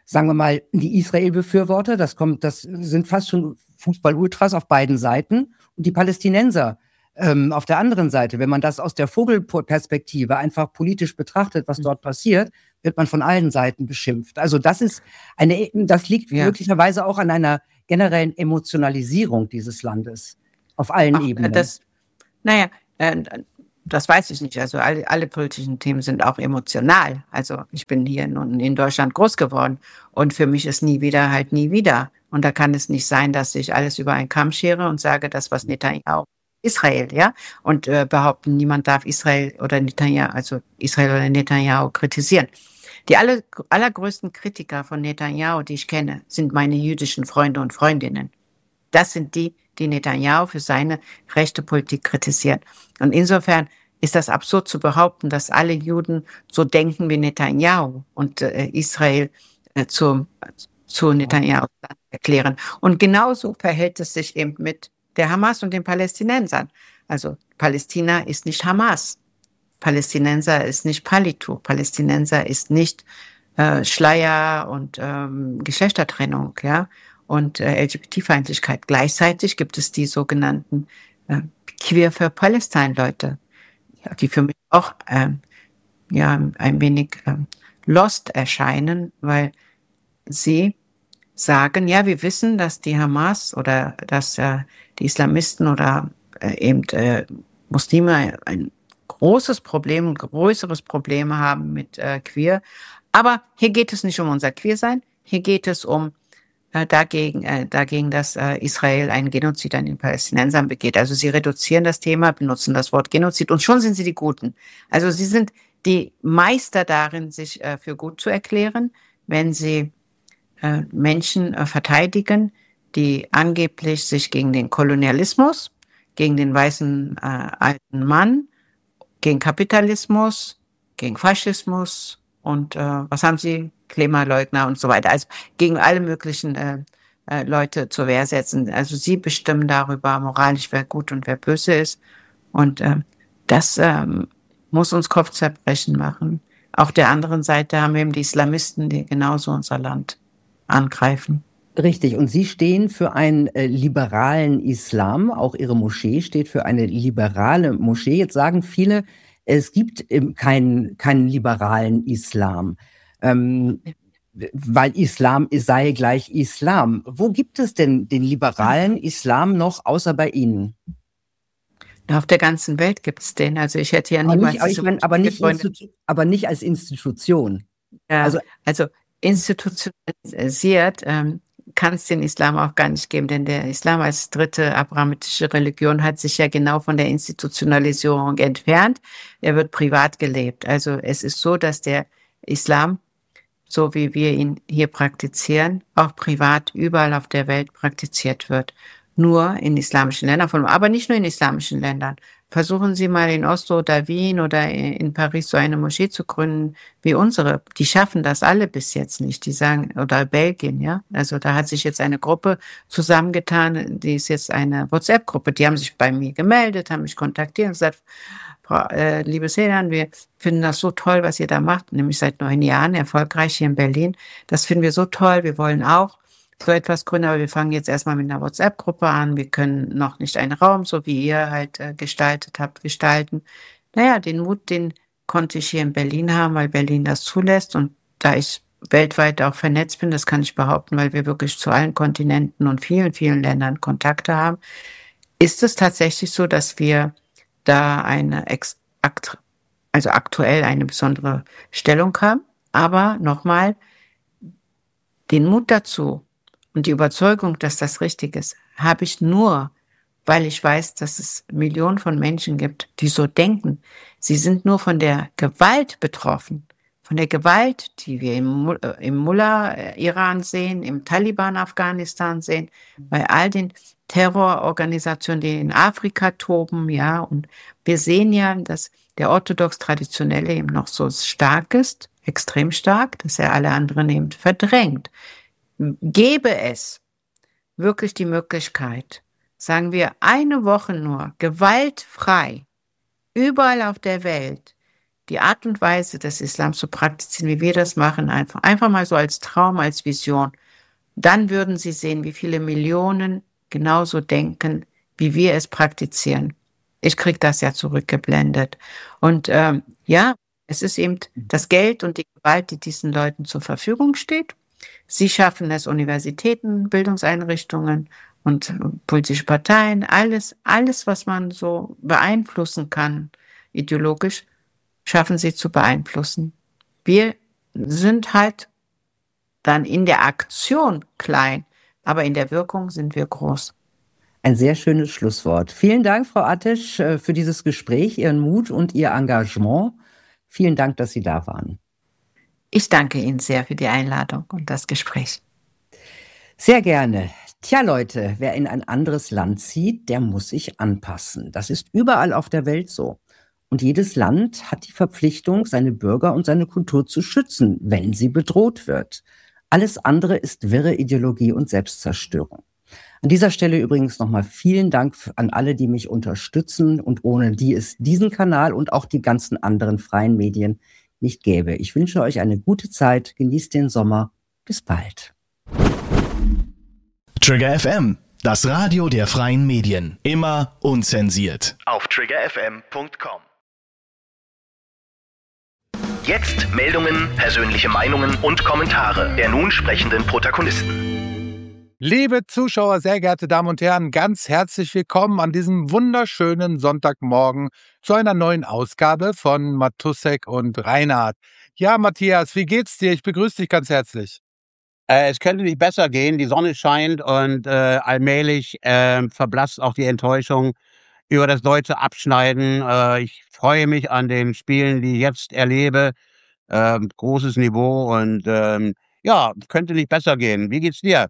Speaker 5: sagen wir mal, die Israel-Befürworter, das kommt, das sind fast schon Fußball-Ultras auf beiden Seiten, und die Palästinenser ähm, auf der anderen Seite. Wenn man das aus der Vogelperspektive einfach politisch betrachtet, was dort passiert, wird man von allen Seiten beschimpft. Also das ist eine, das liegt ja. möglicherweise auch an einer generellen Emotionalisierung dieses Landes auf allen
Speaker 6: Ach,
Speaker 5: Ebenen.
Speaker 6: Das, naja, äh, das weiß ich nicht. Also alle, alle politischen Themen sind auch emotional. Also ich bin hier nun in Deutschland groß geworden und für mich ist nie wieder halt nie wieder. Und da kann es nicht sein, dass ich alles über einen Kamm schere und sage, das was Netanyahu Israel, ja, und äh, behaupten, niemand darf Israel oder Netanyahu, also Israel oder Netanyahu kritisieren. Die alle, allergrößten Kritiker von Netanyahu, die ich kenne, sind meine jüdischen Freunde und Freundinnen. Das sind die, die Netanyahu für seine rechte Politik kritisieren. Und insofern ist das absurd zu behaupten, dass alle Juden so denken wie Netanyahu und äh, Israel äh, zu, zu Netanyahu erklären. Und genauso verhält es sich eben mit der Hamas und den Palästinensern. Also Palästina ist nicht Hamas. Palästinenser ist nicht Palituch. Palästinenser ist nicht äh, Schleier und ähm, Geschlechtertrennung, ja, und äh, L G B T-Feindlichkeit. Gleichzeitig gibt es die sogenannten äh, Queer für Palestine-Leute, die für mich auch ähm, ja ein wenig ähm, lost erscheinen, weil sie sagen, ja, wir wissen, dass die Hamas oder dass äh, die Islamisten oder äh, eben äh, Muslime ein, ein großes Problem, ein größeres Problem haben mit äh, Queer. Aber hier geht es nicht um unser Queersein, hier geht es um äh, dagegen, äh, dagegen, dass äh, Israel einen Genozid an den Palästinensern begeht. Also sie reduzieren das Thema, benutzen das Wort Genozid und schon sind sie die Guten. Also sie sind die Meister darin, sich äh, für gut zu erklären, wenn sie äh, Menschen äh, verteidigen, die angeblich sich gegen den Kolonialismus, gegen den weißen äh, alten Mann, gegen Kapitalismus, gegen Faschismus und äh, was haben sie? Klimaleugner und so weiter. Also gegen alle möglichen äh, äh, Leute zur Wehr setzen. Also sie bestimmen darüber moralisch, wer gut und wer böse ist. Und äh, das ähm, muss uns Kopfzerbrechen machen. Auf der anderen Seite haben wir eben die Islamisten, die genauso unser Land angreifen.
Speaker 5: Richtig, und Sie stehen für einen äh, liberalen Islam, auch Ihre Moschee steht für eine liberale Moschee. Jetzt sagen viele, es gibt ähm, keinen, keinen liberalen Islam, ähm, weil Islam sei gleich Islam. Wo gibt es denn den liberalen Islam noch, außer bei Ihnen?
Speaker 6: Auf der ganzen Welt gibt es den. Also ich hätte ja
Speaker 5: aber
Speaker 6: niemals...
Speaker 5: Nicht, aber, ich mein, aber, nicht Institu- aber nicht als Institution.
Speaker 6: Ja,
Speaker 5: also,
Speaker 6: also institutionalisiert... Ähm, kann es den Islam auch gar nicht geben, denn der Islam als dritte abrahamitische Religion hat sich ja genau von der Institutionalisierung entfernt. Er wird privat gelebt. Also es ist so, dass der Islam, so wie wir ihn hier praktizieren, auch privat überall auf der Welt praktiziert wird. Nur in islamischen Ländern, aber nicht nur in islamischen Ländern. Versuchen Sie mal in Oslo oder Wien oder in Paris so eine Moschee zu gründen wie unsere. Die schaffen das alle bis jetzt nicht. Die sagen, oder Belgien, ja. Also da hat sich jetzt eine Gruppe zusammengetan, die ist jetzt eine WhatsApp-Gruppe. Die haben sich bei mir gemeldet, haben mich kontaktiert und gesagt, Frau, äh, liebe Sedan, wir finden das so toll, was ihr da macht, nämlich seit neun Jahren erfolgreich hier in Berlin. Das finden wir so toll. Wir wollen auch so etwas gründen, aber wir fangen jetzt erstmal mit einer WhatsApp-Gruppe an. Wir können noch nicht einen Raum, so wie ihr halt äh, gestaltet habt, gestalten. Naja, den Mut, den konnte ich hier in Berlin haben, weil Berlin das zulässt. Und da ich weltweit auch vernetzt bin, das kann ich behaupten, weil wir wirklich zu allen Kontinenten und vielen, vielen Ländern Kontakte haben, ist es tatsächlich so, dass wir da eine, ex- akt- also aktuell eine besondere Stellung haben. Aber nochmal, den Mut dazu, und die Überzeugung, dass das richtig ist, habe ich nur, weil ich weiß, dass es Millionen von Menschen gibt, die so denken. Sie sind nur von der Gewalt betroffen. Von der Gewalt, die wir im, im Mullah-Iran sehen, im Taliban-Afghanistan sehen, bei all den Terrororganisationen, die in Afrika toben, ja. Und wir sehen ja, dass der orthodox-traditionelle eben noch so stark ist, extrem stark, dass er alle anderen eben verdrängt. Gäbe es wirklich die Möglichkeit, sagen wir eine Woche nur, gewaltfrei, überall auf der Welt, die Art und Weise des Islams zu praktizieren, wie wir das machen, einfach, einfach mal so als Traum, als Vision, dann würden Sie sehen, wie viele Millionen genauso denken, wie wir es praktizieren. Ich kriege das ja zurückgeblendet. Und ähm, ja, es ist eben das Geld und die Gewalt, die diesen Leuten zur Verfügung steht. Sie schaffen es, Universitäten, Bildungseinrichtungen und politische Parteien, alles, alles, was man so beeinflussen kann, ideologisch, schaffen sie zu beeinflussen. Wir sind halt dann in der Aktion klein, aber in der Wirkung sind wir groß.
Speaker 5: Ein sehr schönes Schlusswort. Vielen Dank, Frau Attisch, für dieses Gespräch, Ihren Mut und Ihr Engagement. Vielen Dank, dass Sie da waren.
Speaker 6: Ich danke Ihnen sehr für die Einladung und das Gespräch.
Speaker 5: Sehr gerne. Tja, Leute, wer in ein anderes Land zieht, der muss sich anpassen. Das ist überall auf der Welt so. Und jedes Land hat die Verpflichtung, seine Bürger und seine Kultur zu schützen, wenn sie bedroht wird. Alles andere ist wirre Ideologie und Selbstzerstörung. An dieser Stelle übrigens nochmal vielen Dank an alle, die mich unterstützen und ohne die es diesen Kanal und auch die ganzen anderen freien Medien nicht gäbe. Ich wünsche euch eine gute Zeit, genießt den Sommer. Bis bald.
Speaker 2: Trigger F M, das Radio der freien Medien. Immer unzensiert.
Speaker 3: Auf trigger f m punkt com. Jetzt Meldungen, persönliche Meinungen und Kommentare der nun sprechenden Protagonisten.
Speaker 7: Liebe Zuschauer, sehr geehrte Damen und Herren, ganz herzlich willkommen an diesem wunderschönen Sonntagmorgen zu einer neuen Ausgabe von Matussek und Reinhardt. Ja, Matthias, wie geht's dir? Ich begrüße dich ganz herzlich.
Speaker 8: Äh, es könnte nicht besser gehen. Die Sonne scheint und äh, allmählich äh, verblasst auch die Enttäuschung über das deutsche Abschneiden. Äh, ich freue mich an den Spielen, die ich jetzt erlebe. Äh, großes Niveau und ähm, ja, könnte nicht besser gehen. Wie geht's dir?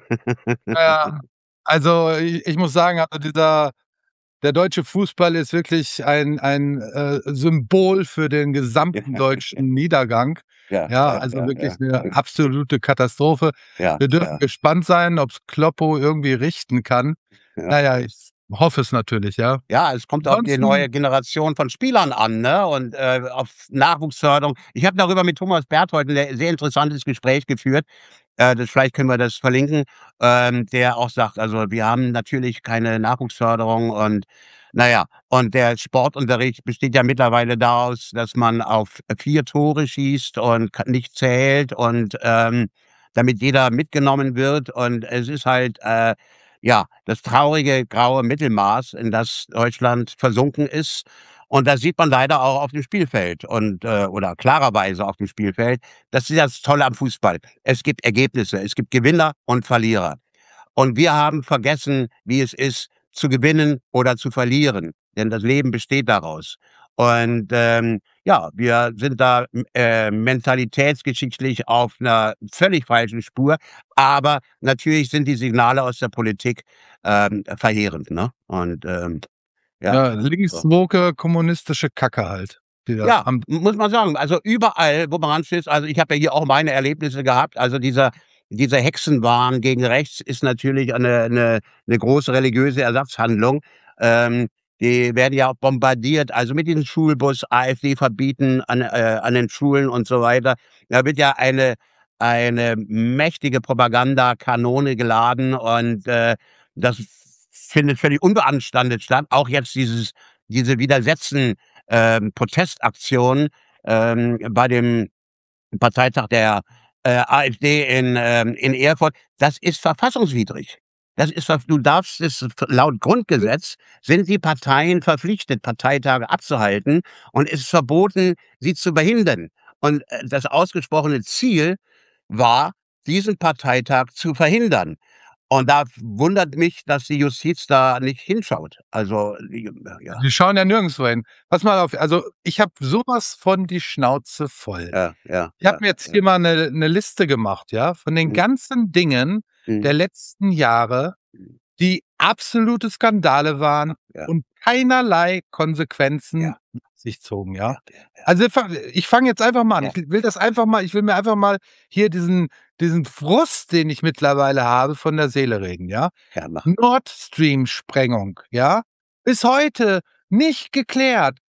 Speaker 7: Ja, also ich, ich muss sagen, also dieser der deutsche Fußball ist wirklich ein, ein äh, Symbol für den gesamten deutschen Niedergang.
Speaker 8: Ja,
Speaker 7: Ja, also
Speaker 8: ja,
Speaker 7: wirklich
Speaker 8: ja,
Speaker 7: eine absolute Katastrophe.
Speaker 8: ja,
Speaker 7: Wir dürfen
Speaker 8: ja,
Speaker 7: gespannt sein, ob es Kloppo irgendwie richten kann.
Speaker 8: ja.
Speaker 7: Naja, ich hoffe es natürlich, ja.
Speaker 8: Ja, es kommt auf die
Speaker 7: Ansonsten-
Speaker 8: neue Generation von Spielern an, ne? Und äh, auf Nachwuchsförderung. Ich habe darüber mit Thomas Berth heute ein sehr interessantes Gespräch geführt. Äh, das, vielleicht können wir das verlinken, ähm, der auch sagt, also wir haben natürlich keine Nachwuchsförderung und naja, und der Sportunterricht besteht ja mittlerweile daraus, dass man auf vier Tore schießt und ka- nicht zählt und ähm, damit jeder mitgenommen wird. Und es ist halt äh, ja das traurige graue Mittelmaß, in das Deutschland versunken ist. Und das sieht man leider auch auf dem Spielfeld und äh, oder klarerweise auf dem Spielfeld. Das ist das Tolle am Fußball. Es gibt Ergebnisse, es gibt Gewinner und Verlierer. Und wir haben vergessen, wie es ist, zu gewinnen oder zu verlieren. Denn das Leben besteht daraus. Und ähm, ja, wir sind da äh, mentalitätsgeschichtlich auf einer völlig falschen Spur. Aber natürlich sind die Signale aus der Politik ähm, verheerend. Ne? Und ähm, ja,
Speaker 7: Ja, linkswoke kommunistische Kacke halt. Die da
Speaker 8: ja,
Speaker 7: am,
Speaker 8: muss man sagen. Also überall, wo man ranstößt, also ich habe ja hier auch meine Erlebnisse gehabt. Also dieser, dieser Hexenwahn gegen rechts ist natürlich eine, eine, eine große religiöse Ersatzhandlung. Ähm, die werden ja auch bombardiert, also mit diesem Schulbus, AfD verbieten an, äh, an den Schulen und so weiter. Da wird ja eine, eine mächtige Propagandakanone geladen und äh, das findet völlig unbeanstandet statt. Auch jetzt dieses, diese Widersetzen, ähm, Protestaktionen ähm, bei dem Parteitag der äh, AfD in, ähm, in Erfurt, das ist verfassungswidrig. Das ist, ver- du darfst es laut Grundgesetz sind die Parteien verpflichtet, Parteitage abzuhalten und es ist verboten, sie zu behindern. Und äh, das ausgesprochene Ziel war, diesen Parteitag zu verhindern. Und da wundert mich, dass die Justiz da nicht hinschaut. Also, ja,
Speaker 7: die schauen ja nirgendwo hin. Pass mal auf, also ich habe sowas von die Schnauze voll.
Speaker 8: ja, ja.
Speaker 7: Ich habe mir jetzt hier mal eine, eine Liste gemacht, ja, von den
Speaker 8: Mhm.
Speaker 7: ganzen Dingen
Speaker 8: Mhm.
Speaker 7: der letzten Jahre, die absolute Skandale waren
Speaker 8: Ja.
Speaker 7: und keinerlei Konsequenzen
Speaker 8: Ja.
Speaker 7: nach sich zogen, ja.
Speaker 8: Ja, ja.
Speaker 7: Also ich fang- ich fange jetzt einfach mal an.
Speaker 8: Ja.
Speaker 7: Ich will das einfach mal, ich will mir einfach mal hier diesen, diesen Frust, den ich mittlerweile habe, von der Seele reden, ja.
Speaker 8: Ja, mach.
Speaker 7: Nord Stream Sprengung, ja. Bis heute nicht geklärt.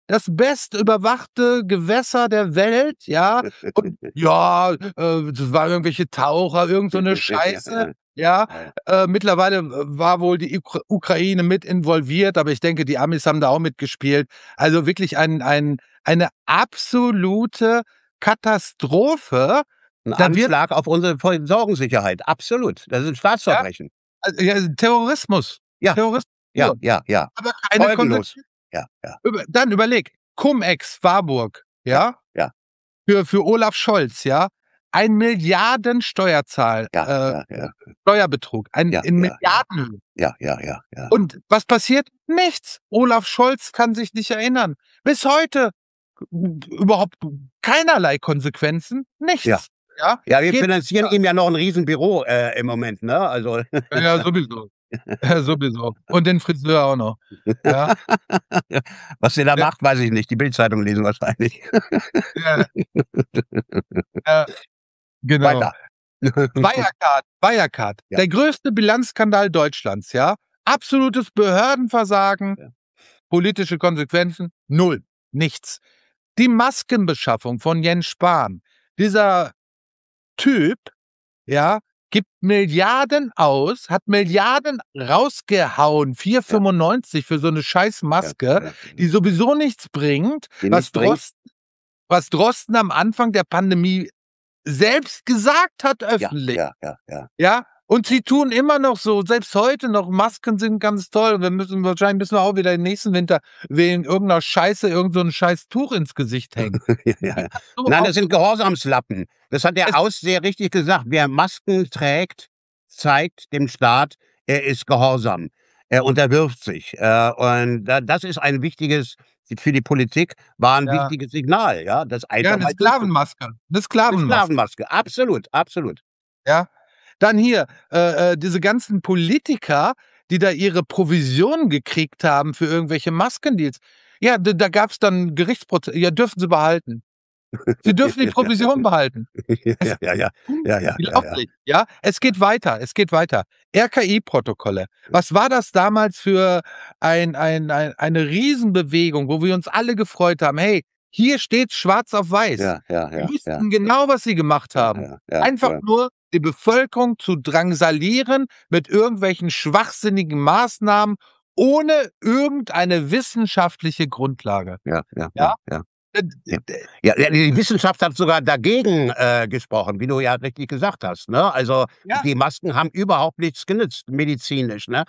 Speaker 7: das bestüberwachte Gewässer der Welt, ja. Und ja, äh, das waren irgendwelche Taucher, irgend so eine Scheiße, ja. Äh, mittlerweile war wohl die Ukra Ukraine mit involviert, aber ich denke, die Amis haben da auch mitgespielt. Also wirklich ein ein eine absolute Katastrophe.
Speaker 8: Ein
Speaker 7: Da wird
Speaker 8: Anschlag auf unsere Versorgungssicherheit, absolut. Das ist ein
Speaker 7: ja,
Speaker 8: Staatsverbrechen.
Speaker 7: also, ja, Terrorismus.
Speaker 8: Ja,
Speaker 7: Terrorismus
Speaker 8: ja,
Speaker 7: pur.
Speaker 8: ja, ja.
Speaker 7: Aber keine
Speaker 8: Folgenlos.
Speaker 7: Konsequenzen.
Speaker 8: Ja, ja,
Speaker 7: Über Dann überleg, Cum-Ex Warburg,
Speaker 8: ja,
Speaker 7: ja,
Speaker 8: ja,
Speaker 7: für für Olaf Scholz, ja, ein Milliarden Steuerzahl
Speaker 8: ja,
Speaker 7: äh,
Speaker 8: ja, ja,
Speaker 7: Steuerbetrug, ein
Speaker 8: ja,
Speaker 7: in
Speaker 8: ja, ja,
Speaker 7: Milliardenhöhe.
Speaker 8: ja, ja, ja, ja.
Speaker 7: Und was passiert? Nichts. Olaf Scholz kann sich nicht erinnern. Bis heute überhaupt keinerlei Konsequenzen,
Speaker 8: Ja.
Speaker 7: nichts. Ja,
Speaker 8: Ja, wir
Speaker 7: geht
Speaker 8: finanzieren
Speaker 7: weiter.
Speaker 8: ihm ja noch ein Riesenbüro äh, im Moment, ne? Also
Speaker 7: Ja, sowieso. Ja, sowieso. Und den Friseur auch noch. Ja.
Speaker 8: was der da
Speaker 7: Ja,
Speaker 8: macht, weiß ich nicht. Die Bildzeitung lesen wahrscheinlich.
Speaker 7: ja, ja, genau.
Speaker 8: Weiter.
Speaker 7: Wirecard, Wirecard,
Speaker 8: Ja.
Speaker 7: der größte Bilanzskandal Deutschlands, ja. Absolutes Behördenversagen,
Speaker 8: Ja.
Speaker 7: politische Konsequenzen, null, nichts. Die Maskenbeschaffung von Jens Spahn, dieser Typ, ja, gibt Milliarden aus, hat Milliarden rausgehauen, vier
Speaker 8: Ja,
Speaker 7: fünfundneunzig für so eine scheiß
Speaker 8: ja,
Speaker 7: Maske,
Speaker 8: ja.
Speaker 7: die sowieso nichts bringt,
Speaker 8: Die
Speaker 7: was
Speaker 8: nichts bringt.
Speaker 7: Drosten was Drosten am Anfang der Pandemie selbst gesagt hat
Speaker 8: Ja,
Speaker 7: öffentlich.
Speaker 8: ja, ja, ja.
Speaker 7: Ja, und sie tun immer noch so, selbst heute noch, Masken sind ganz toll. Wir müssen wahrscheinlich müssen wir auch wieder im nächsten Winter wegen irgendeiner Scheiße irgend so 'n scheiß Tuch ins Gesicht hängen.
Speaker 8: Ja,
Speaker 7: Wie
Speaker 8: ja.
Speaker 7: kannst du
Speaker 8: Nein,
Speaker 7: auf
Speaker 8: das sind Gehorsamslappen. Das hat der
Speaker 7: es
Speaker 8: Aus sehr richtig gesagt. Wer Masken trägt, zeigt dem Staat, er ist gehorsam. Er unterwirft sich. Äh, und da das ist ein wichtiges für die Politik war ein
Speaker 7: Ja.
Speaker 8: wichtiges Signal, ja, das
Speaker 7: Ja,
Speaker 8: einfach
Speaker 7: 'ne
Speaker 8: mal durchzu
Speaker 7: Sklavenmaske, 'ne
Speaker 8: 'ne
Speaker 7: Sklavenmaske.
Speaker 8: Sklavenmaske, absolut, absolut.
Speaker 7: Ja. Dann hier, äh, äh, diese ganzen Politiker, die da ihre Provisionen gekriegt haben für irgendwelche Maskendeals. Ja, d da gab's dann Gerichtsproze ja, dürfen sie behalten. Sie dürfen die Provision behalten.
Speaker 8: Ja,
Speaker 7: Es
Speaker 8: ja, ja, ja, ja, ja, ja.
Speaker 7: unglaublich, ja? Es geht weiter, es geht weiter. R K I-Protokolle. Was war das damals für ein ein ein eine Riesenbewegung, wo wir uns alle gefreut haben: „Hey, hier steht's schwarz auf weiß."
Speaker 8: Ja, ja,
Speaker 7: Die
Speaker 8: ja, ja.
Speaker 7: wussten genau, was sie gemacht
Speaker 8: Ja,
Speaker 7: haben.
Speaker 8: ja, ja,
Speaker 7: Einfach
Speaker 8: ja.
Speaker 7: nur die Bevölkerung zu drangsalieren mit irgendwelchen schwachsinnigen Maßnahmen ohne irgendeine wissenschaftliche Grundlage.
Speaker 8: Ja, ja,
Speaker 7: Ja?
Speaker 8: ja, ja.
Speaker 7: Äh,
Speaker 8: Ja.
Speaker 7: d
Speaker 8: Ja, ja, die Wissenschaft hat sogar dagegen, äh, gesprochen, wie du ja richtig gesagt hast, ne? Also,
Speaker 7: Ja.
Speaker 8: die Masken haben überhaupt nichts genützt medizinisch, ne?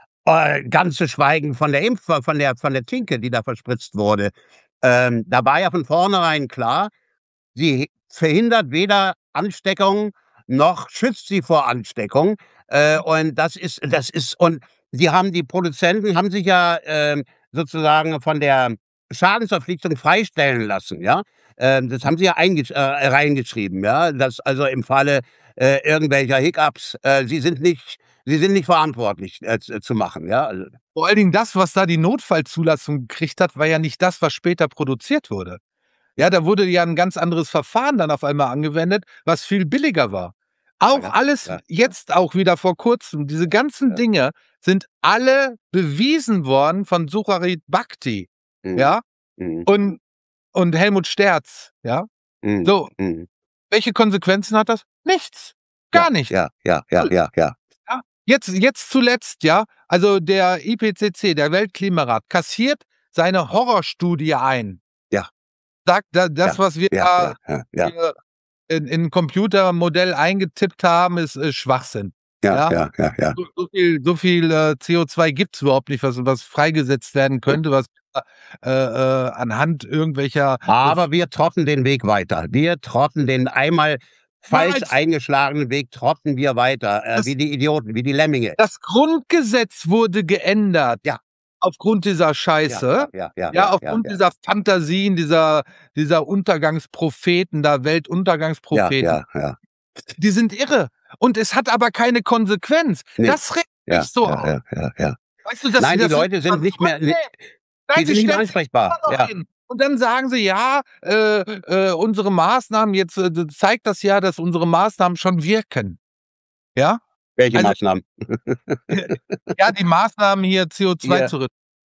Speaker 8: Äh, ganz zu schweigen von der Impf von der von der Tinke, die da verspritzt wurde. Ähm, da war ja von vornherein klar, sie verhindert weder Ansteckung noch schützt sie vor Ansteckung. Äh, und das ist das ist und die haben die Produzenten haben sich ja, ähm, sozusagen von der Schadensverpflichtung freistellen lassen, ja? Ähm, das haben sie ja eingesch äh, reingeschrieben, ja, dass also im Falle, äh, irgendwelcher Hiccups, äh, sie sind nicht sie sind nicht verantwortlich, äh, z zu machen, ja, also
Speaker 7: Vor allen Dingen das, was da die Notfallzulassung gekriegt hat, war ja nicht das, was später produziert wurde. Ja, da wurde ja 'n ganz anderes Verfahren dann auf einmal angewendet, was viel billiger war. Auch
Speaker 8: Ja,
Speaker 7: alles
Speaker 8: ja.
Speaker 7: jetzt auch wieder vor Kurzem, diese ganzen
Speaker 8: Ja.
Speaker 7: Dinge sind alle bewiesen worden von Sucharit Bhakti,
Speaker 8: Mhm.
Speaker 7: ja,
Speaker 8: Mhm.
Speaker 7: und und Helmut Sterz, ja?
Speaker 8: Mhm.
Speaker 7: So,
Speaker 8: Mhm.
Speaker 7: welche Konsequenzen hat das? Nichts,
Speaker 8: Ja,
Speaker 7: gar nichts.
Speaker 8: ja, ja, ja,
Speaker 7: Null.
Speaker 8: ja, ja.
Speaker 7: Ja, jetzt jetzt zuletzt, ja, also der I P C C, der Weltklimarat, kassiert seine Horrorstudie ein.
Speaker 8: Ja.
Speaker 7: Sagt, da das,
Speaker 8: Ja,
Speaker 7: was wir
Speaker 8: ja,
Speaker 7: da
Speaker 8: ja, ja, ja.
Speaker 7: hier in in 'n Computermodell eingetippt haben, ist, äh, Schwachsinn.
Speaker 8: Ja,
Speaker 7: Ja?
Speaker 8: ja, ja, ja.
Speaker 7: So so viel so viel, äh, C O zwei gibt's überhaupt nicht, was was freigesetzt werden könnte, was äh, äh, anhand irgendwelcher
Speaker 8: Aber wir trotten den Weg weiter. Wir trotten den einmal falsch
Speaker 7: Nein.
Speaker 8: eingeschlagenen Weg trotten wir weiter, äh,
Speaker 7: Das
Speaker 8: wie die Idioten, wie die Lemminge.
Speaker 7: Das Grundgesetz wurde geändert.
Speaker 8: Ja.
Speaker 7: Aufgrund dieser
Speaker 8: Ja,
Speaker 7: Scheiße.
Speaker 8: ja, ja, ja,
Speaker 7: Ja,
Speaker 8: ja,
Speaker 7: aufgrund
Speaker 8: ja.
Speaker 7: dieser Fantasien, dieser dieser Untergangspropheten da,
Speaker 8: Ja,
Speaker 7: Weltuntergangspropheten.
Speaker 8: ja, ja.
Speaker 7: Die sind irre. Und es hat aber keine Konsequenz.
Speaker 8: Ne.
Speaker 7: Das regt
Speaker 8: Ja,
Speaker 7: mich so
Speaker 8: ja,
Speaker 7: auf.
Speaker 8: ja, ja, ja.
Speaker 7: Weißt du, dass
Speaker 8: Nein,
Speaker 7: sie
Speaker 8: die
Speaker 7: das
Speaker 8: Leute sind nicht mehr
Speaker 7: zurücknehmen.
Speaker 8: die
Speaker 7: Nein,
Speaker 8: sind
Speaker 7: sie
Speaker 8: nicht mehr
Speaker 7: stellen sich
Speaker 8: ansprechbar.
Speaker 7: immer noch
Speaker 8: Ja.
Speaker 7: hin. Und dann sagen sie: „Ja, äh, äh, unsere Maßnahmen jetzt, äh, d zeigt das ja, dass unsere Maßnahmen schon wirken." Ja?
Speaker 8: Welche
Speaker 7: Also
Speaker 8: Maßnahmen?
Speaker 7: ja, die Maßnahmen hier C O zwei
Speaker 8: Ja.
Speaker 7: zu reduzieren.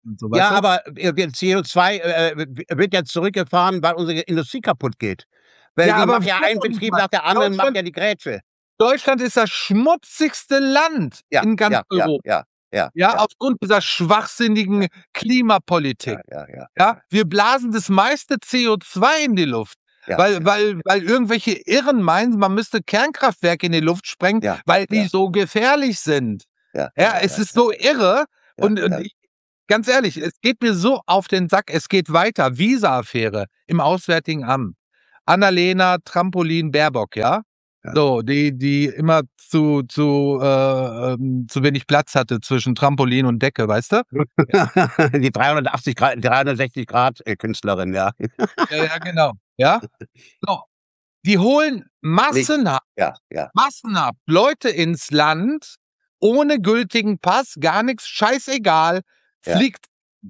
Speaker 7: und so,
Speaker 8: Ja,
Speaker 7: weißt du?
Speaker 8: aber äh, wir C O zwei äh, wird ja zurückgefahren, weil unsere Industrie kaputt geht. Weil
Speaker 7: Ja,
Speaker 8: die
Speaker 7: aber
Speaker 8: macht ja einen Betrieb nach der anderen, macht
Speaker 7: Deutschland
Speaker 8: ja die Grätsche.
Speaker 7: Deutschland ist das schmutzigste Land
Speaker 8: Ja,
Speaker 7: in ganz
Speaker 8: ja, ja,
Speaker 7: Europa.
Speaker 8: ja, ja,
Speaker 7: Ja,
Speaker 8: ja,
Speaker 7: aufgrund dieser schwachsinnigen Klimapolitik.
Speaker 8: ja, ja, ja.
Speaker 7: Ja, wir blasen das meiste C O zwei in die Luft.
Speaker 8: Ja,
Speaker 7: Weil, weil, weil irgendwelche Irren meinen, man müsste Kernkraftwerke in die Luft sprengen,
Speaker 8: Ja,
Speaker 7: weil die
Speaker 8: ja.
Speaker 7: so gefährlich sind.
Speaker 8: Ja,
Speaker 7: Ja, es ist so irre.
Speaker 8: Ja,
Speaker 7: Und, und
Speaker 8: ja.
Speaker 7: ich, ganz ehrlich, es geht mir so auf den Sack. Es geht weiter. Visa-Affäre im Auswärtigen Amt. Annalena Trampolin Baerbock, ja?
Speaker 8: Ja.
Speaker 7: So, die, die immer zu, zu, äh, ähm, zu wenig Platz hatte zwischen Trampolin und Decke, weißt du?
Speaker 8: Die dreihundertachtzig Grad, dreihundertsechzig Grad äh, Künstlerin, ja.
Speaker 7: Ja, ja, genau. Ja? So. Die holen massenhaft,
Speaker 8: Ja, ja.
Speaker 7: massenhaft Leute ins Land ohne gültigen Pass, gar nichts, scheißegal,
Speaker 8: Ja.
Speaker 7: fliegt.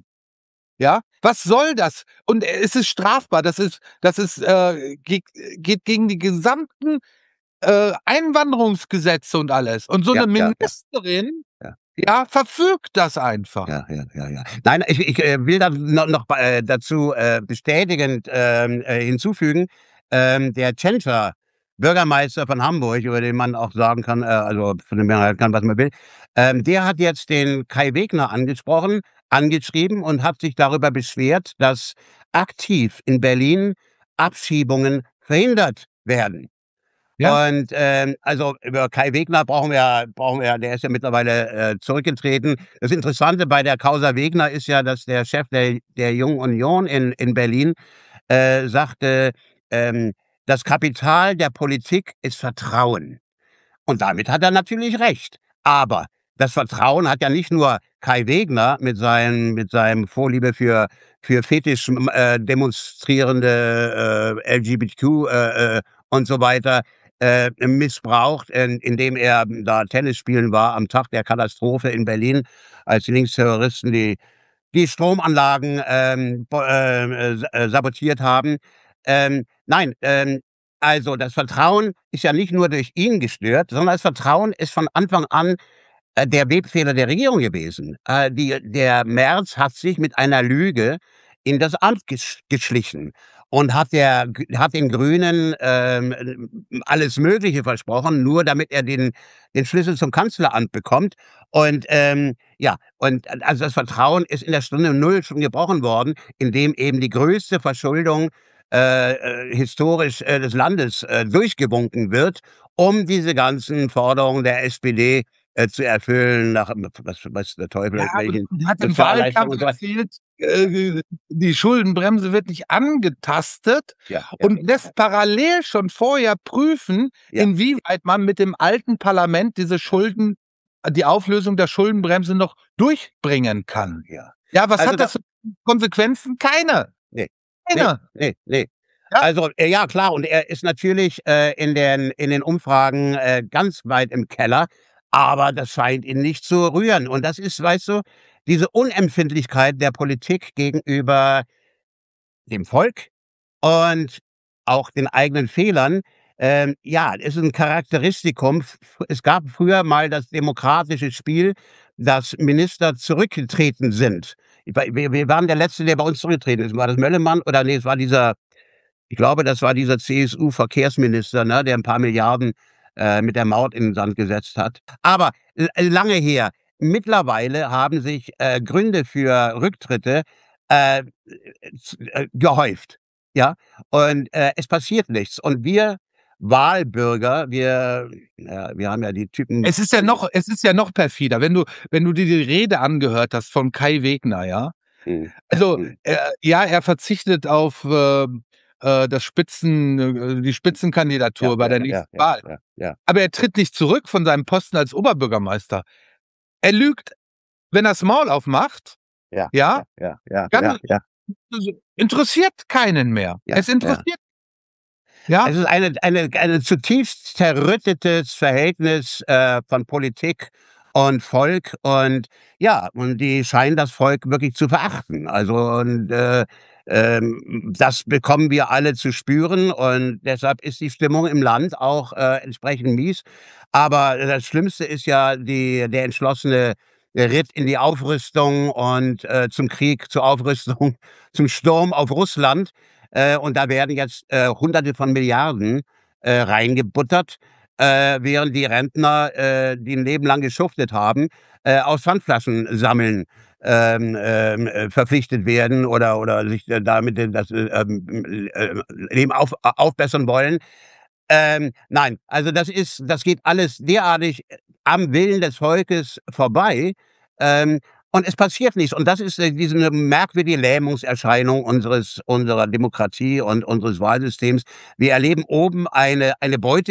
Speaker 7: Ja, was soll das? Und äh, es ist strafbar. Das ist, das ist, äh, geht, geht gegen die gesamten äh, Einwanderungsgesetze und alles. Und so
Speaker 8: Ja,
Speaker 7: eine
Speaker 8: ja, ja.
Speaker 7: Ministerin,
Speaker 8: Ja.
Speaker 7: ja, verfügt das einfach.
Speaker 8: Ja, ja, ja, ja. Nein, ich, ich äh, will da noch, noch äh, dazu äh, bestätigend ähm, äh, hinzufügen, ähm, der Tschentscher, Bürgermeister von Hamburg, über den man auch sagen kann, äh, also von dem man halt kann, was man will, ähm, der hat jetzt den Kai Wegner angesprochen, angeschrieben und hat sich darüber beschwert, dass aktiv in Berlin Abschiebungen verhindert werden.
Speaker 7: Ja.
Speaker 8: Und ähm, also über Kai Wegner brauchen wir, brauchen wir, der ist ja mittlerweile äh, zurückgetreten. Das Interessante bei der Causa Wegner ist ja, dass der Chef der, der Jungen Union in, in Berlin äh, sagte, ähm, das Kapital der Politik ist Vertrauen. Und damit hat er natürlich recht. Aber das Vertrauen hat ja nicht nur Kai Wegner mit seinem, mit seinem Vorliebe für, für fetisch äh, demonstrierende äh, L G B T Q äh, äh, und so weiter äh, missbraucht, in, indem er da Tennis spielen war am Tag der Katastrophe in Berlin, als die Linksterroristen die, die Stromanlagen ähm, äh, äh, sabotiert haben. Ähm, nein, ähm, also das Vertrauen ist ja nicht nur durch ihn gestört, sondern das Vertrauen ist von Anfang an äh, der Webfehler der Regierung gewesen. Äh, die, der Merz hat sich mit einer Lüge in das Amt gesch geschlichen und hat, der, hat den Grünen ähm, alles Mögliche versprochen, nur damit er den, den Schlüssel zum Kanzleramt bekommt. Und ähm, ja, und also das Vertrauen ist in der Stunde Null schon gebrochen worden, indem eben die größte Verschuldung Äh, äh, historisch äh, des Landes äh, durchgewunken wird, um diese ganzen Forderungen der S P D äh, zu erfüllen, nach was, was der Teufel,
Speaker 7: Ja,
Speaker 8: welchen
Speaker 7: und hat im
Speaker 8: Sozialleistungen
Speaker 7: Wahlkampf
Speaker 8: und so weiter.
Speaker 7: erzählt, äh, die Schuldenbremse wird nicht angetastet
Speaker 8: Ja, ja,
Speaker 7: und lässt parallel schon vorher prüfen,
Speaker 8: Ja.
Speaker 7: inwieweit man mit dem alten Parlament diese Schulden, die Auflösung der Schuldenbremse noch durchbringen kann.
Speaker 8: ja.
Speaker 7: Ja, was
Speaker 8: Also
Speaker 7: hat
Speaker 8: da-
Speaker 7: das für Konsequenzen? Keine.
Speaker 8: Nee.
Speaker 7: Keine.
Speaker 8: Nee, nee.
Speaker 7: Ja.
Speaker 8: Also, äh, ja, klar, und er ist natürlich äh, in, den, in den Umfragen äh, ganz weit im Keller, aber das scheint ihn nicht zu rühren. Und das ist, weißt du, diese Unempfindlichkeit der Politik gegenüber dem Volk und auch den eigenen Fehlern. Ähm, ja, es ist ein Charakteristikum. F- Es gab früher mal das demokratische Spiel, dass Minister zurückgetreten sind. Ich war- Wir, wir waren der Letzte, der bei uns zurückgetreten ist. War das Möllemann oder nee, es war dieser, ich glaube, das war dieser C S U-Verkehrsminister, ne, der ein paar Milliarden äh, mit der Maut in den Sand gesetzt hat. Aber l- lange her. Mittlerweile haben sich äh, Gründe für Rücktritte äh, z- äh, gehäuft. Ja, und äh, es passiert nichts. Und wir Wahlbürger, wir, ja, wir haben ja die Typen.
Speaker 7: Es ist ja noch, es ist ja noch perfider, wenn du, wenn du dir die Rede angehört hast von Kai Wegner, ja.
Speaker 8: Hm.
Speaker 7: Also,
Speaker 8: Hm.
Speaker 7: äh, ja, er verzichtet auf äh, äh, das Spitzen, äh, die Spitzenkandidatur
Speaker 8: Ja,
Speaker 7: bei der
Speaker 8: ja,
Speaker 7: nächsten
Speaker 8: ja,
Speaker 7: Wahl.
Speaker 8: ja, ja.
Speaker 7: Aber er tritt nicht zurück von seinem Posten als Oberbürgermeister. Er lügt, wenn er das Maul aufmacht.
Speaker 8: Ja,
Speaker 7: Ja?
Speaker 8: ja, ja,
Speaker 7: Ganz-
Speaker 8: ja, ja.
Speaker 7: Das interessiert keinen mehr.
Speaker 8: Ja,
Speaker 7: es interessiert. Ja.
Speaker 8: Es ist eine, eine, eine zutiefst zerrüttetes Verhältnis äh, von Politik und Volk und ja, und die scheinen das Volk wirklich zu verachten. Also und äh, ähm, das bekommen wir alle zu spüren und deshalb ist die Stimmung im Land auch äh, entsprechend mies. Aber das Schlimmste ist ja die, der entschlossene der Ritt in die Aufrüstung und äh, zum Krieg, zur Aufrüstung, zum Sturm auf Russland. Äh, und da werden jetzt äh, Hunderte von Milliarden äh, reingebuttert, äh, während die Rentner, äh, die ein Leben lang geschuftet haben, äh, aus Pfandflaschen sammeln ähm, ähm, äh, verpflichtet werden oder, oder sich äh, damit äh, das äh, äh, Leben auf, aufbessern wollen. Ähm, nein, also das ist, das geht alles derartig am Willen des Volkes vorbei. Ähm, und es passiert nichts. Und das ist äh, diese merkwürdige Lähmungserscheinung unseres, unserer Demokratie und unseres Wahlsystems. Wir erleben oben eine, eine Beute